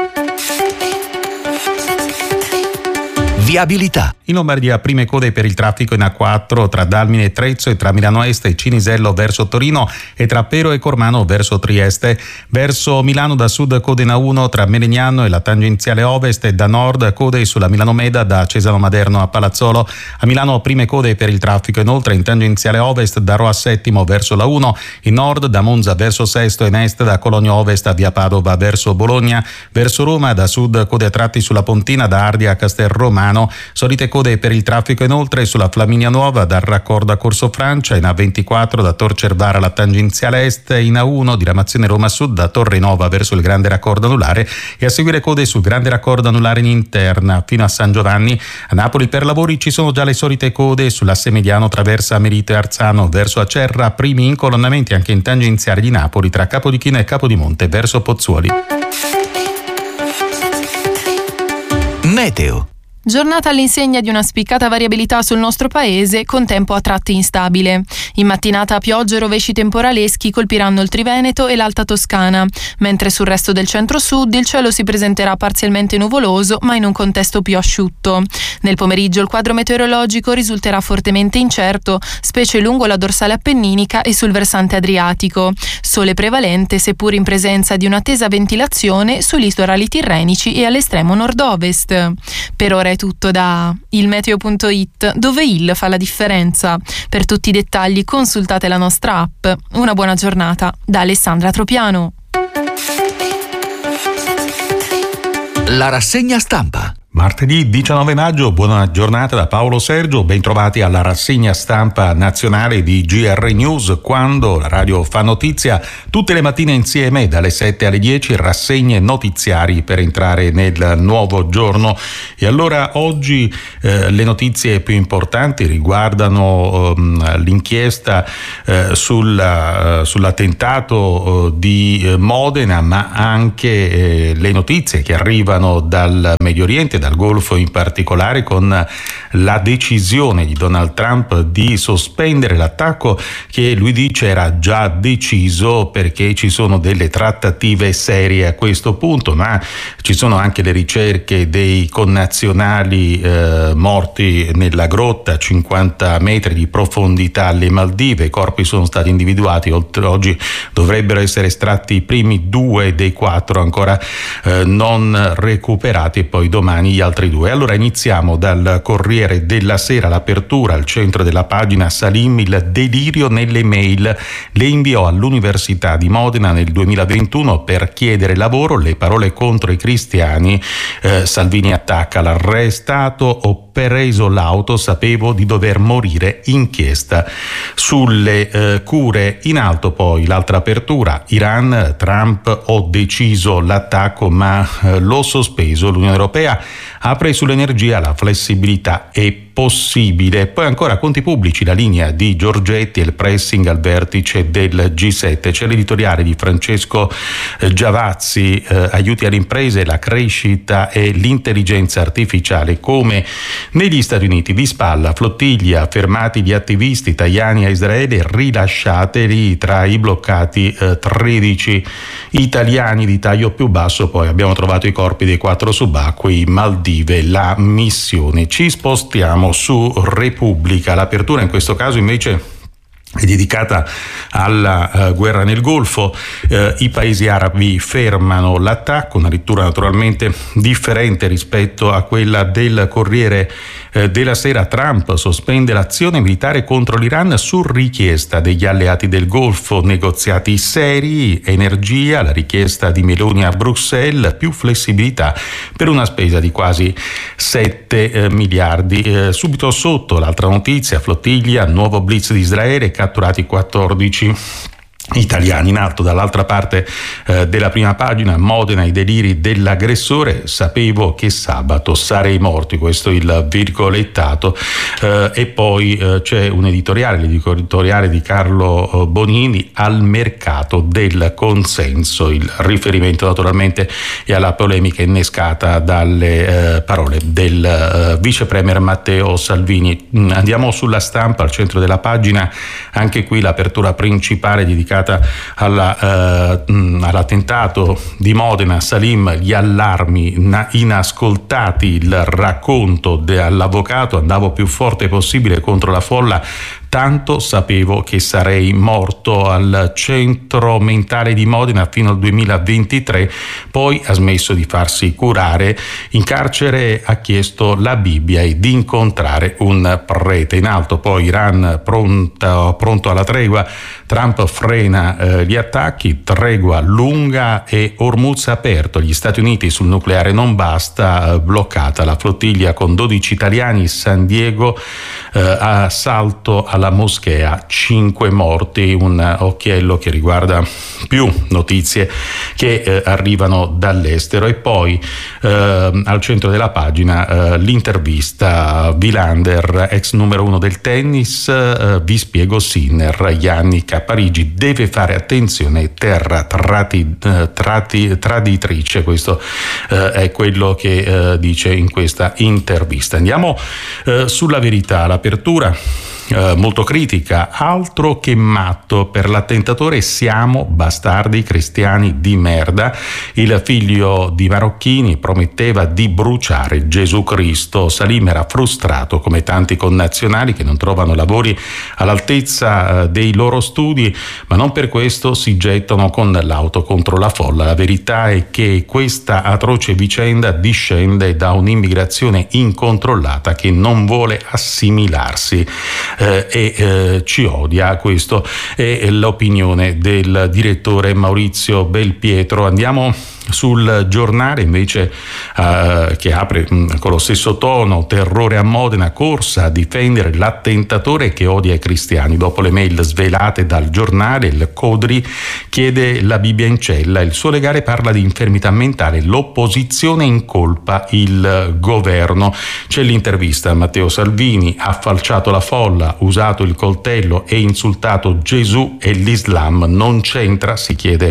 Speaker 2: Viabilità.
Speaker 1: In Lombardia prime code per il traffico in A4 tra Dalmine e Trezzo e tra Milano Est e Cinisello verso Torino e tra Pero e Cormano verso Trieste. Verso Milano da sud code in A1 tra Melegnano e la tangenziale Ovest e da nord code sulla Milano Meda da Cesano Maderno a Palazzolo. A Milano prime code per il traffico inoltre in tangenziale Ovest da Rho a Settimo verso la 1, in nord da Monza verso Sesto e in est da Cologno Ovest a via Padova verso Bologna. Verso Roma da sud code a tratti sulla Pontina da Ardia a Castel Romano Milano. Solite code per il traffico inoltre sulla Flaminia Nuova dal raccordo a Corso Francia, in A24 da Tor Cervara alla tangenziale est, in A1 diramazione Roma Sud da Torre Nova verso il grande raccordo anulare, e a seguire code sul grande raccordo anulare in interna fino a San Giovanni. A Napoli per lavori ci sono già le solite code sull'asse mediano traversa Amerito e Arzano verso Acerra, primi incolonnamenti anche in tangenziale di Napoli tra Capodichino e Capodimonte verso Pozzuoli.
Speaker 2: Meteo.
Speaker 3: Giornata all'insegna di una spiccata variabilità sul nostro paese, con tempo a tratti instabile. In mattinata piogge e rovesci temporaleschi colpiranno il Triveneto e l'Alta Toscana, mentre sul resto del centro-sud il cielo si presenterà parzialmente nuvoloso, ma in un contesto più asciutto. Nel pomeriggio il quadro meteorologico risulterà fortemente incerto, specie lungo la dorsale appenninica e sul versante adriatico. Sole prevalente, seppur in presenza di una tesa ventilazione sui litorali tirrenici e all'estremo nord-ovest. Per ora è tutto da ilmeteo.it, dove il fa la differenza. Per tutti i dettagli consultate la nostra app. Una buona giornata da Alessandra Tropiano.
Speaker 2: La rassegna stampa.
Speaker 1: Martedì 19 maggio, buona giornata da Paolo Sergio, bentrovati alla rassegna stampa nazionale di GR News, quando la radio fa notizia tutte le mattine insieme dalle 7 alle 10, rassegne notiziari per entrare nel nuovo giorno. E allora oggi le notizie più importanti riguardano l'inchiesta sull'attentato di Modena, ma anche le notizie che arrivano dal Medio Oriente, dal Golfo in particolare, con la decisione di Donald Trump di sospendere l'attacco che lui dice era già deciso perché ci sono delle trattative serie a questo punto, ma ci sono anche le ricerche dei connazionali morti nella grotta a 50 metri di profondità alle Maldive. I corpi sono stati individuati, oggi dovrebbero essere estratti i primi 2 dei 4 ancora non recuperati, e poi domani gli altri 2. Allora iniziamo dal Corriere della Sera, l'apertura al centro della pagina: Salim, il delirio nelle mail, le inviò all'Università di Modena nel 2021 per chiedere lavoro, le parole contro i cristiani, Salvini attacca, l'arrestato, ho preso l'auto, sapevo di dover morire, inchiesta sulle cure. In alto poi l'altra apertura: Iran, Trump, ho deciso l'attacco ma l'ho sospeso, l'Unione Europea apre sull'energia, la flessibilità è possibile. Poi ancora conti pubblici, la linea di Giorgetti e il pressing al vertice del G7. C'è l'editoriale di Francesco Giavazzi, aiuti alle imprese, la crescita e l'intelligenza artificiale, come negli Stati Uniti. Di spalla, flottiglia, fermati gli attivisti italiani a Israele, rilasciateli, tra i bloccati 13 italiani di taglio più basso. Poi abbiamo trovato i corpi dei 4 subacquei, Maldive, la missione. Ci spostiamo su Repubblica. L'apertura in questo caso invece è dedicata alla guerra nel Golfo. I paesi arabi fermano l'attacco, una lettura naturalmente differente rispetto a quella del Corriere della Sera. Trump sospende l'azione militare contro l'Iran su richiesta degli alleati del Golfo, negoziati seri, energia, la richiesta di Meloni a Bruxelles, più flessibilità per una spesa di quasi 7 miliardi. Subito sotto l'altra notizia: flottiglia, nuovo blitz di Israele, catturati 14 italiani. In alto dall'altra parte della prima pagina: Modena, i deliri dell'aggressore, sapevo che sabato sarei morti, questo il virgolettato. E poi c'è un editoriale, l'editoriale di Carlo Bonini, al mercato del consenso. Il riferimento naturalmente è alla polemica innescata dalle parole del vice premier Matteo Salvini. Andiamo sulla Stampa, al centro della pagina, anche qui l'apertura principale dedicata all'attentato di Modena. Salim, gli allarmi inascoltati, il racconto dell'avvocato: andavo più forte possibile contro la folla tanto sapevo che sarei morto. Al centro mentale di Modena fino al 2023, poi ha smesso di farsi curare. In carcere ha chiesto la Bibbia e di incontrare un prete. In alto poi Iran pronto alla tregua, Trump frena gli attacchi, tregua lunga e Hormuz aperto. Gli Stati Uniti sul nucleare non basta, bloccata la flottiglia con 12 italiani. San Diego, assalto alla moschea, 5 morti. Un occhiello che riguarda più notizie che arrivano dall'estero. E poi al centro della pagina l'intervista Wilander, ex numero 1 del tennis, vi spiego Sinner, Yannick a Parigi deve fare attenzione, terra traditrice. Questo è quello che dice in questa intervista. Andiamo sulla Verità, l'apertura molto critica, altro che matto per l'attentatore, siamo bastardi cristiani di merda. Il figlio di Marocchini prometteva di bruciare Gesù Cristo. Salim era frustrato come tanti connazionali che non trovano lavori all'altezza dei loro studi, ma non per questo si gettano con l'auto contro la folla. La verità è che questa atroce vicenda discende da un'immigrazione incontrollata che non vuole assimilarsi e ci odia. Questo è l'opinione del direttore Maurizio Belpietro. Andiamo sul Giornale invece che apre con lo stesso tono: terrore a Modena, corsa a difendere l'attentatore che odia i cristiani. Dopo le mail svelate dal Giornale, il Codri chiede la Bibbia in cella, il suo legale parla di infermità mentale, l'opposizione incolpa il governo. C'è l'intervista a Matteo Salvini, ha falciato la folla, usato il coltello e insultato Gesù e l'Islam, non c'entra, si chiede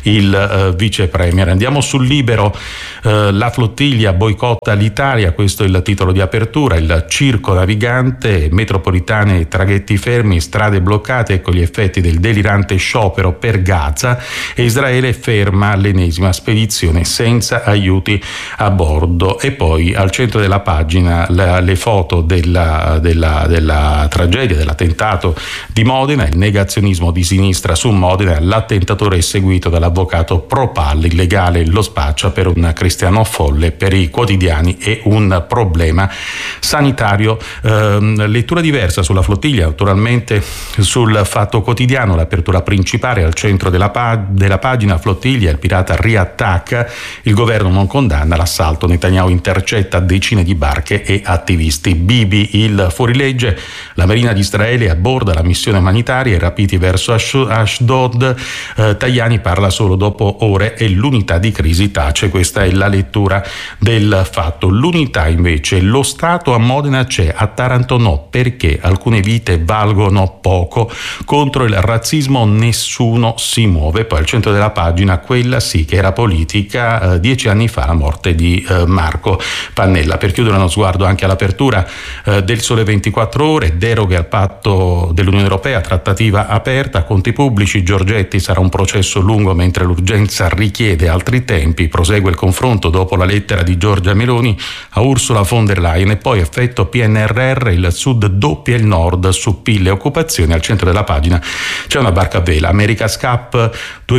Speaker 1: il vice premier. Andiamo sul Libero, la flottiglia boicotta l'Italia, questo è il titolo di apertura. Il circo navigante, metropolitane, traghetti fermi, strade bloccate, ecco gli effetti del delirante sciopero per Gaza, e Israele ferma l'ennesima spedizione senza aiuti a bordo. E poi al centro della pagina le foto della tragedia, dell'attentato di Modena, il negazionismo di sinistra su Modena, l'attentatore è seguito dall'avvocato Propalli, illegale lo spaccia per un cristiano folle, per i quotidiani è un problema sanitario. Lettura diversa sulla flottiglia, naturalmente sul Fatto Quotidiano, l'apertura principale al centro della pagina, flottiglia, il pirata riattacca, il governo non condanna l'assalto, Netanyahu intercetta decine di barche e attivisti. Bibi, il fuorilegge, la Marina di Israele aborda la missione umanitaria, i rapiti verso Ashdod, Tajani parla solo dopo ore e l'unità di crisi tace. Questa è la lettura del Fatto. L'unità invece, lo Stato a Modena c'è, a Taranto no, perché alcune vite valgono poco, contro il razzismo nessuno si muove. Poi al centro della pagina, quella sì che era politica, 10 anni fa la morte di Marco Pannella. Per chiudere uno sguardo anche all'apertura del Sole 24 Ore, deroghe al patto dell'Unione Europea, trattativa aperta, conti pubblici, Giorgetti, sarà un processo lungo mentre l'urgenza richiede altri tempi, prosegue il confronto dopo la lettera di Giorgia Meloni a Ursula von der Leyen. E poi effetto PNRR, il Sud doppia il Nord su PIL e occupazione. Al centro della pagina c'è una barca a vela, America's Cup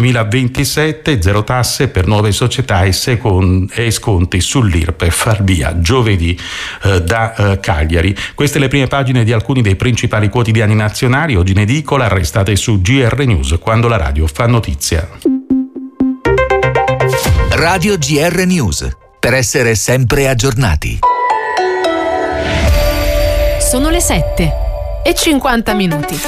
Speaker 1: 2027, zero tasse per nuove società e sconti sull'IRPEF al via giovedì da Cagliari. Queste le prime pagine di alcuni dei principali quotidiani nazionali. Oggi in edicola, restate su GR News, quando la radio fa notizia.
Speaker 2: Radio GR News, per essere sempre aggiornati.
Speaker 15: Sono le 7:50.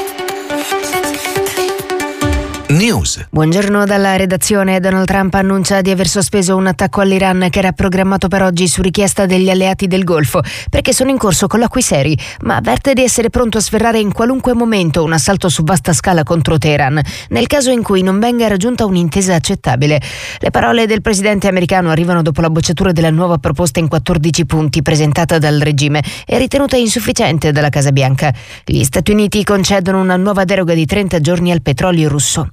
Speaker 2: News.
Speaker 9: Buongiorno dalla redazione. Donald Trump annuncia di aver sospeso un attacco all'Iran che era programmato per oggi su richiesta degli alleati del Golfo, perché sono in corso colloqui seri, ma avverte di essere pronto a sferrare in qualunque momento un assalto su vasta scala contro Teheran, nel caso in cui non venga raggiunta un'intesa accettabile. Le parole del presidente americano arrivano dopo la bocciatura della nuova proposta in 14 punti presentata dal regime e ritenuta insufficiente dalla Casa Bianca. Gli Stati Uniti concedono una nuova deroga di 30 giorni al petrolio russo.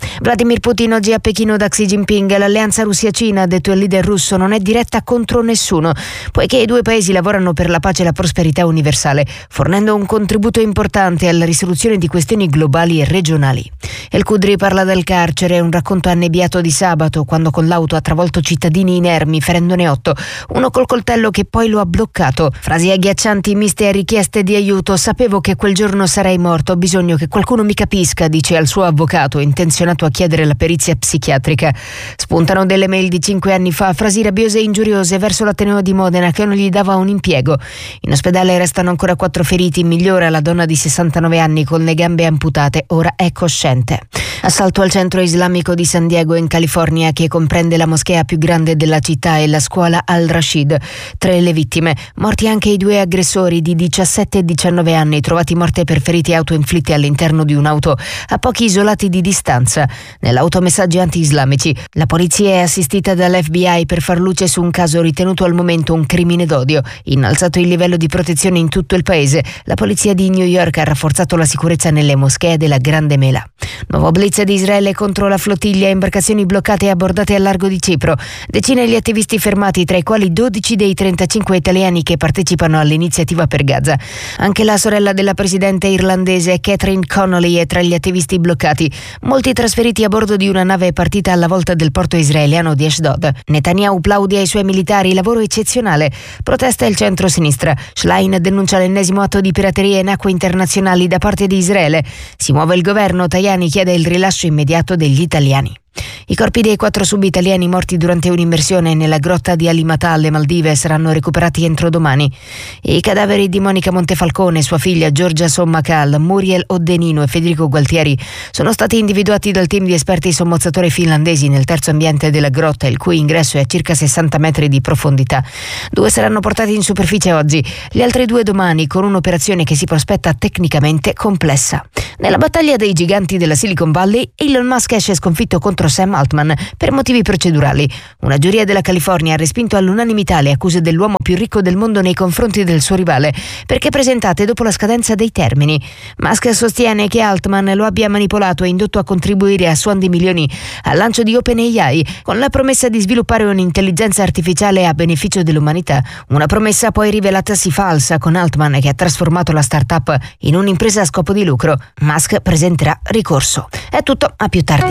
Speaker 9: Vladimir Putin oggi a Pechino da Xi Jinping. L'alleanza Russia-Cina, ha detto il leader russo, non è diretta contro nessuno, poiché i due paesi lavorano per la pace e la prosperità universale, fornendo un contributo importante alla risoluzione di questioni globali e regionali. El Kudri parla del carcere, un racconto annebbiato di sabato, quando con l'auto ha travolto cittadini inermi, ferendone 8, uno col coltello che poi lo ha bloccato. Frasi agghiaccianti miste a richieste di aiuto. Sapevo che quel giorno sarei morto, ho bisogno che qualcuno mi capisca, dice al suo avvocato, intenzionato a chiedere la perizia psichiatrica. Spuntano delle mail di 5 anni fa, frasi rabbiose e ingiuriose verso l'Ateneo di Modena che non gli dava un impiego. In ospedale restano ancora 4 feriti, migliora la donna di 69 anni con le gambe amputate, ora è cosciente. Assalto al centro islamico di San Diego in California, che comprende la moschea più grande della città e la scuola Al-Rashid. 3 le vittime, morti anche i 2 aggressori di 17 e 19 anni, trovati morti per ferite autoinflitte all'interno di un'auto a pochi isolati di distanza. Nell'auto messaggi anti-islamici. La polizia è assistita dall'FBI per far luce su un caso ritenuto al momento un crimine d'odio. Innalzato il livello di protezione in tutto il paese, la polizia di New York ha rafforzato la sicurezza nelle moschee della Grande Mela. Nuovo blitz di Israele contro la flottiglia, imbarcazioni bloccate e abbordate al largo di Cipro. Decine gli attivisti fermati, tra i quali 12 dei 35 italiani che partecipano all'iniziativa per Gaza. Anche la sorella della presidente irlandese Catherine Connolly è tra gli attivisti bloccati. Molti trasferiti a bordo di una nave partita alla volta del porto israeliano di Ashdod. Netanyahu plaude ai suoi militari, lavoro eccezionale. Protesta il centro-sinistra. Schlein denuncia l'ennesimo atto di pirateria in acque internazionali da parte di Israele. Si muove il governo, Tajani chiede il rilascio immediato degli italiani. I corpi dei 4 sub-italiani morti durante un'immersione nella grotta di Alimatà alle Maldive saranno recuperati entro domani. I cadaveri di Monica Montefalcone, sua figlia Giorgia Sommacal, Muriel Oddenino e Federico Gualtieri sono stati individuati dal team di esperti sommozzatori finlandesi nel terzo ambiente della grotta, il cui ingresso è a circa 60 metri di profondità. 2 saranno portati in superficie oggi, gli altri 2 domani, con un'operazione che si prospetta tecnicamente complessa. Nella battaglia dei giganti della Silicon Valley, Elon Musk esce sconfitto contro Sam Altman per motivi procedurali. Una giuria della California ha respinto all'unanimità le accuse dell'uomo più ricco del mondo nei confronti del suo rivale, perché presentate dopo la scadenza dei termini. Musk sostiene che Altman lo abbia manipolato e indotto a contribuire a suon di milioni al lancio di OpenAI, con la promessa di sviluppare un'intelligenza artificiale a beneficio dell'umanità. Una promessa poi rivelatasi falsa, con Altman che ha trasformato la startup in un'impresa a scopo di lucro. Musk presenterà ricorso. È tutto, a più tardi.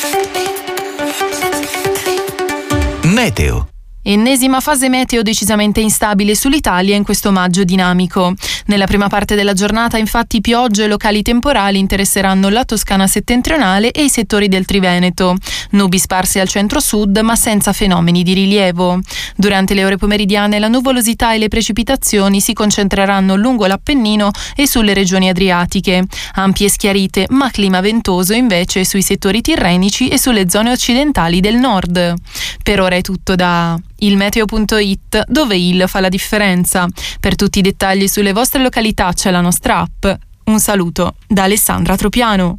Speaker 2: Meteo.
Speaker 3: Ennesima fase meteo decisamente instabile sull'Italia in questo maggio dinamico. Nella prima parte della giornata, infatti, piogge e locali temporali interesseranno la Toscana settentrionale e i settori del Triveneto. Nubi sparse al centro-sud, ma senza fenomeni di rilievo. Durante le ore pomeridiane, la nuvolosità e le precipitazioni si concentreranno lungo l'Appennino e sulle regioni adriatiche. Ampie schiarite, ma clima ventoso invece sui settori tirrenici e sulle zone occidentali del nord. Per ora è tutto da ilmeteo.it, dove il fa la differenza. Per tutti i dettagli sulle vostre località c'è la nostra app. Un saluto da Alessandra Tropiano.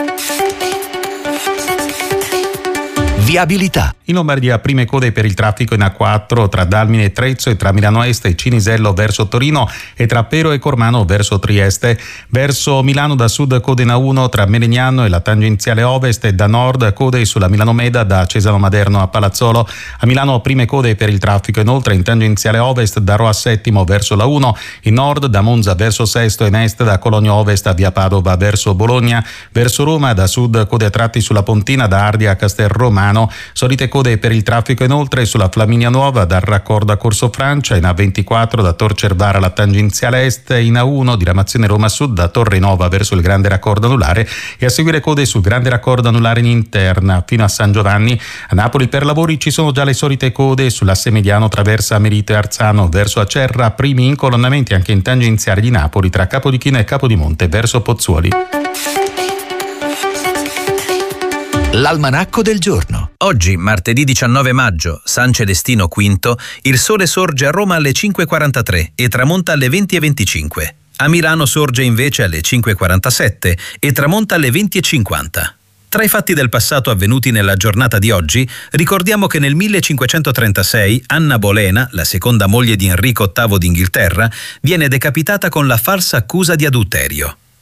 Speaker 2: Viabilità.
Speaker 1: In Lombardia prime code per il traffico in A4 tra Dalmine e Trezzo e tra Milano Est e Cinisello verso Torino e tra Pero e Cormano verso Trieste. Verso Milano da sud code in A1 tra Melegnano e la tangenziale ovest e da nord code sulla Milano Meda da Cesano Maderno a Palazzolo. A Milano prime code per il traffico inoltre in tangenziale ovest da Rho a Settimo verso la 1, in nord da Monza verso Sesto e in est da Cologno Ovest a via Padova verso Bologna. Verso Roma da sud code a tratti sulla Pontina da Ardia a Castelromano. Solite code per il traffico inoltre sulla Flaminia Nuova dal raccordo a Corso Francia, in A24 da Tor Cervara alla tangenziale est, in A1 diramazione Roma Sud da Torre Nova verso il grande raccordo anulare e a seguire code sul grande raccordo anulare in interna fino a San Giovanni. A Napoli per lavori ci sono già le solite code sull'asse mediano traversa Merito e Arzano verso Acerra, primi incolonnamenti anche in tangenziale di Napoli tra Capodichino e Capodimonte verso Pozzuoli.
Speaker 2: L'almanacco del giorno.
Speaker 6: Oggi, martedì 19 maggio, San Celestino V, il sole sorge a Roma alle 5:43 e tramonta alle 20:25. A Milano sorge invece alle 5:47 e tramonta alle 20:50. Tra i fatti del passato avvenuti nella giornata di oggi, ricordiamo che nel 1536 Anna Bolena, la seconda moglie di Enrico VIII d'Inghilterra, viene decapitata con la falsa accusa di adulterio.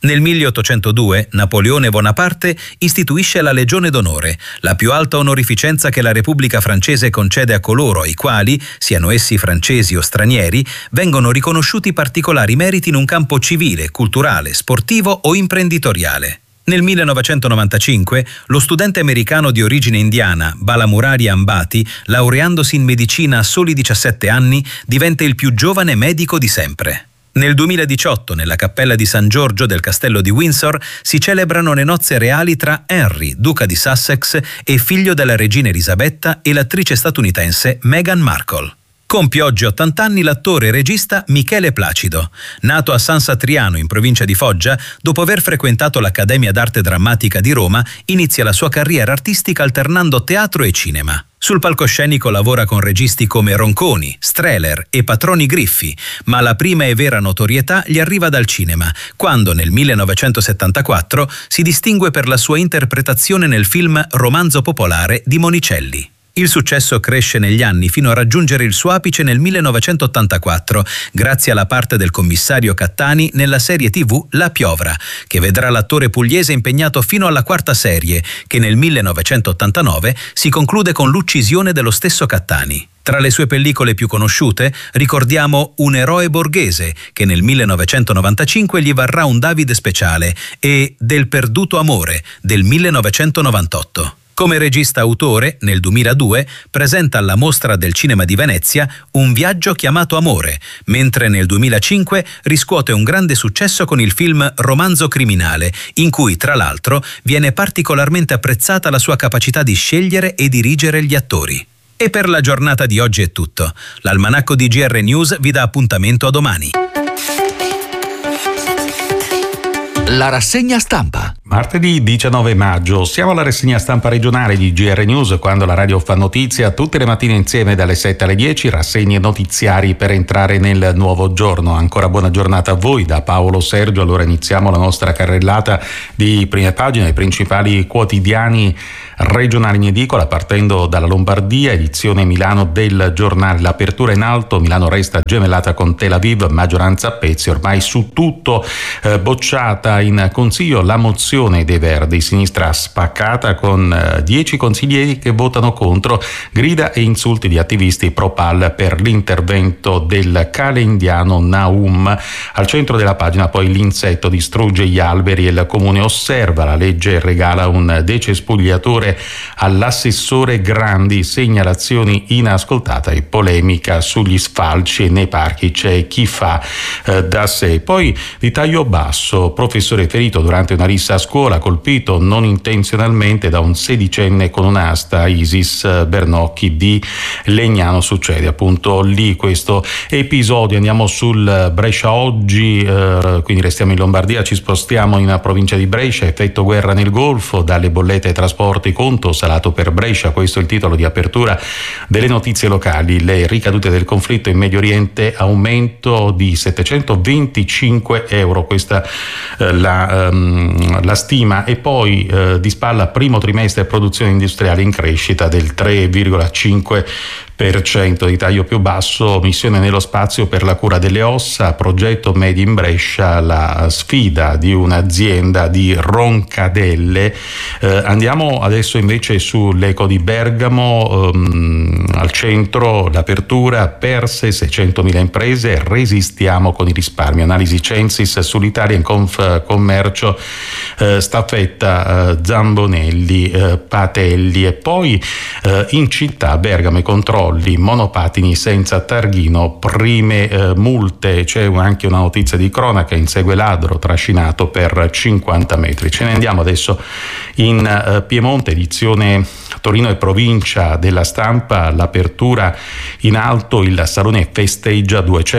Speaker 6: Nel 1802 Napoleone Bonaparte istituisce la Legione d'Onore, la più alta onorificenza che la Repubblica francese concede a coloro ai quali, siano essi francesi o stranieri, vengono riconosciuti particolari meriti in un campo civile, culturale, sportivo o imprenditoriale. Nel 1995 lo studente americano di origine indiana Bala Murari Ambati, laureandosi in medicina a soli 17 anni, diventa il più giovane medico di sempre. Nel 2018, nella cappella di San Giorgio del castello di Windsor, si celebrano le nozze reali tra Henry, duca di Sussex e figlio della regina Elisabetta, e l'attrice statunitense Meghan Markle. Compie oggi 80 anni l'attore e regista Michele Placido. Nato a San Satriano, in provincia di Foggia, dopo aver frequentato l'Accademia d'Arte Drammatica di Roma, inizia la sua carriera artistica alternando teatro e cinema. Sul palcoscenico lavora con registi come Ronconi, Strehler e Patroni Griffi, ma la prima e vera notorietà gli arriva dal cinema, quando nel 1974 si distingue per la sua interpretazione nel film Romanzo popolare di Monicelli. Il successo cresce negli anni fino a raggiungere il suo apice nel 1984, grazie alla parte del commissario Cattani nella serie TV La Piovra, che vedrà l'attore pugliese impegnato fino alla quarta serie, che nel 1989 si conclude con l'uccisione dello stesso Cattani. Tra le sue pellicole più conosciute ricordiamo Un eroe borghese, che nel 1995 gli varrà un Davide speciale, e Del perduto amore, del 1998. Come regista autore, nel 2002 presenta alla Mostra del Cinema di Venezia Un viaggio chiamato Amore, mentre nel 2005 riscuote un grande successo con il film Romanzo criminale, in cui tra l'altro viene particolarmente apprezzata la sua capacità di scegliere e dirigere gli attori. E per la giornata di oggi è tutto. L'Almanacco di GR News vi dà appuntamento a domani.
Speaker 2: La rassegna stampa.
Speaker 1: Martedì 19 maggio, siamo alla rassegna stampa regionale di GR News, quando la radio fa notizia tutte le mattine insieme dalle 7 alle 10, rassegne notiziari per entrare nel nuovo giorno. Ancora buona giornata a voi da Paolo Sergio. Allora iniziamo la nostra carrellata di prime pagine, i principali quotidiani regionali in edicola, partendo dalla Lombardia, edizione Milano del giornale. L'apertura in alto, Milano resta gemellata con Tel Aviv, maggioranza a pezzi, ormai su tutto, bocciata in consiglio la mozione dei Verdi, sinistra spaccata con 10 consiglieri che votano contro, grida e insulti di attivisti pro-PAL per l'intervento del calendiano Naum. Al centro della pagina poi l'insetto distrugge gli alberi e il comune osserva, la legge regala un decespugliatore all'assessore Grandi, segnalazioni inascoltate e polemica sugli sfalci, e nei parchi c'è chi fa da sé. Poi di taglio basso, professore ferito durante una rissa a scuola, colpito non intenzionalmente da un 16enne con un'asta, Isis Bernocchi di Legnano. Succede appunto lì questo episodio. Andiamo sul Brescia Oggi, quindi restiamo in Lombardia, ci spostiamo in provincia di Brescia. Effetto guerra nel Golfo, dalle bollette ai trasporti, conto salato per Brescia, questo è il titolo di apertura delle notizie locali. Le ricadute del conflitto in Medio Oriente, aumento di 725 euro, questa la stima. E poi di spalla primo trimestre produzione industriale in crescita del 3,5%. Di taglio più basso, missione nello spazio per la cura delle ossa, progetto Made in Brescia, la sfida di un'azienda di Roncadelle. Andiamo adesso invece sull'Eco di Bergamo, al centro l'apertura, perse 600.000 imprese, resistiamo con i risparmi. Analisi Censis sull'Italia, in Confcommercio, staffetta Zambonelli, Patelli. E poi in città Bergamo i controlli, monopatini senza targhino, prime multe. C'è anche una notizia di cronaca, insegue ladro trascinato per 50 metri. Ce ne andiamo adesso in Piemonte, edizione Torino e provincia della Stampa. L'apertura in alto, il Salone festeggia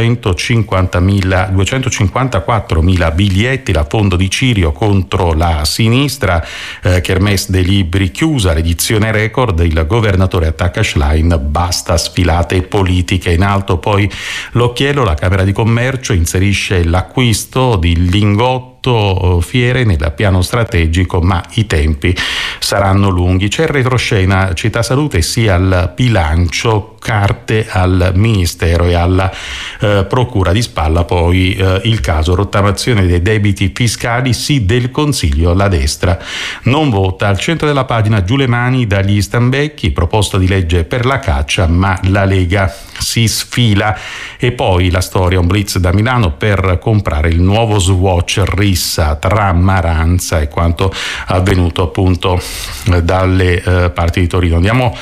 Speaker 1: 254.000 biglietti, la fondo di Cirio contro la sinistra, Kermesse dei libri chiusa, l'edizione record, il governatore attacca Schlein, basta sfilate politiche. In alto poi l'occhiello, la Camera di Commercio inserisce l'acquisto di Lingotto 8 fiere nel piano strategico, ma i tempi saranno lunghi. C'è il retroscena Città Salute, sia al bilancio, carte al Ministero e alla Procura. Di spalla poi il caso rottamazione dei debiti fiscali, sì del Consiglio, la destra non vota. Al centro della pagina giù le mani dagli stambecchi, proposta di legge per la caccia, ma la Lega si sfila. E poi la storia, un blitz da Milano per comprare il nuovo Swatch, rissa tra Maranza e quanto avvenuto appunto dalle parti di Torino. Andiamo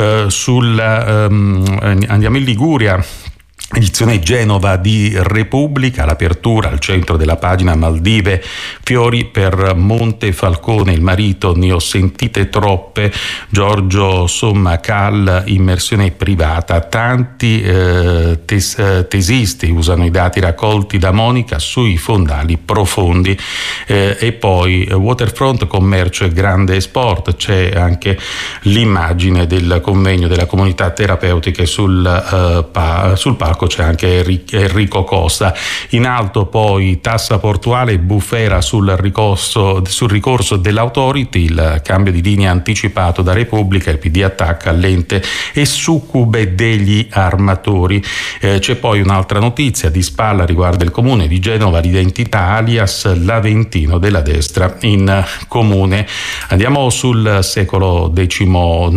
Speaker 1: in Liguria. Edizione Genova di Repubblica, l'apertura al centro della pagina, Maldive, fiori per Montefalcone, il marito ne ho sentite troppe, Giorgio Sommacal, immersione privata, tanti tesisti usano i dati raccolti da Monica sui fondali profondi. E poi Waterfront, commercio e grande sport, c'è anche l'immagine del convegno della comunità terapeutiche sul palco, c'è anche Enrico Costa. In alto poi tassa portuale e bufera sul ricorso dell'Authority, il cambio di linea anticipato da Repubblica, il PD attacca l'ente e succube degli armatori. C'è poi un'altra notizia di spalla, riguarda il comune di Genova, l'identità alias l'Aventino della destra in comune. Andiamo sul secolo XIX,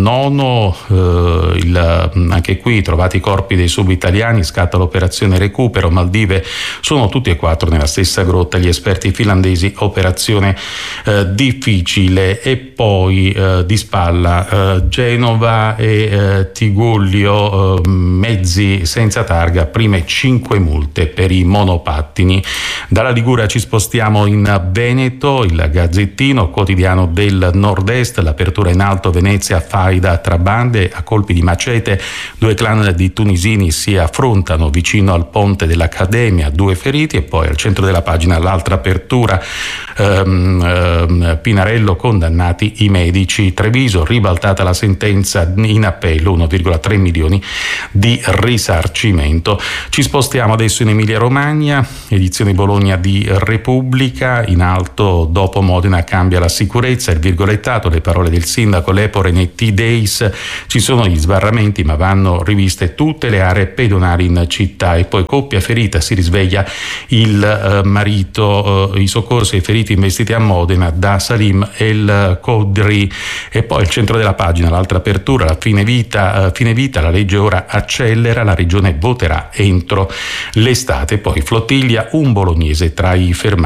Speaker 1: anche qui trovati i corpi dei subitaliani, scatta l'operazione recupero, Maldive sono tutti e 4 nella stessa grotta, gli esperti finlandesi, operazione difficile. E poi di spalla Genova e Tigullio, mezzi senza targa, prime 5 multe per i monopattini. Dalla Liguria ci spostiamo in Veneto, il Gazzettino, quotidiano del nord-est, l'apertura in alto, Venezia, faida tra bande, a colpi di macete 2 clan di tunisini si affrontano vicino al ponte dell'Accademia, 2 feriti. E poi al centro della pagina l'altra apertura, Pinarello, condannati i medici, Treviso, ribaltata la sentenza in appello, 1,3 milioni di risarcimento. Ci spostiamo adesso in Emilia Romagna, edizione Bologna di Repubblica, in alto dopo Modena cambia la sicurezza, il virgolettato, le parole del sindaco Lepore nei T-Days, ci sono gli sbarramenti ma vanno riviste tutte le aree pedonali in città. E poi coppia ferita, si risveglia il marito, i soccorsi ai feriti investiti a Modena da Salim El Kodri. E poi il centro della pagina, l'altra apertura, la fine vita, la legge ora accelera, la regione voterà entro l'estate. Poi flottiglia, un bolognese tra i fermati.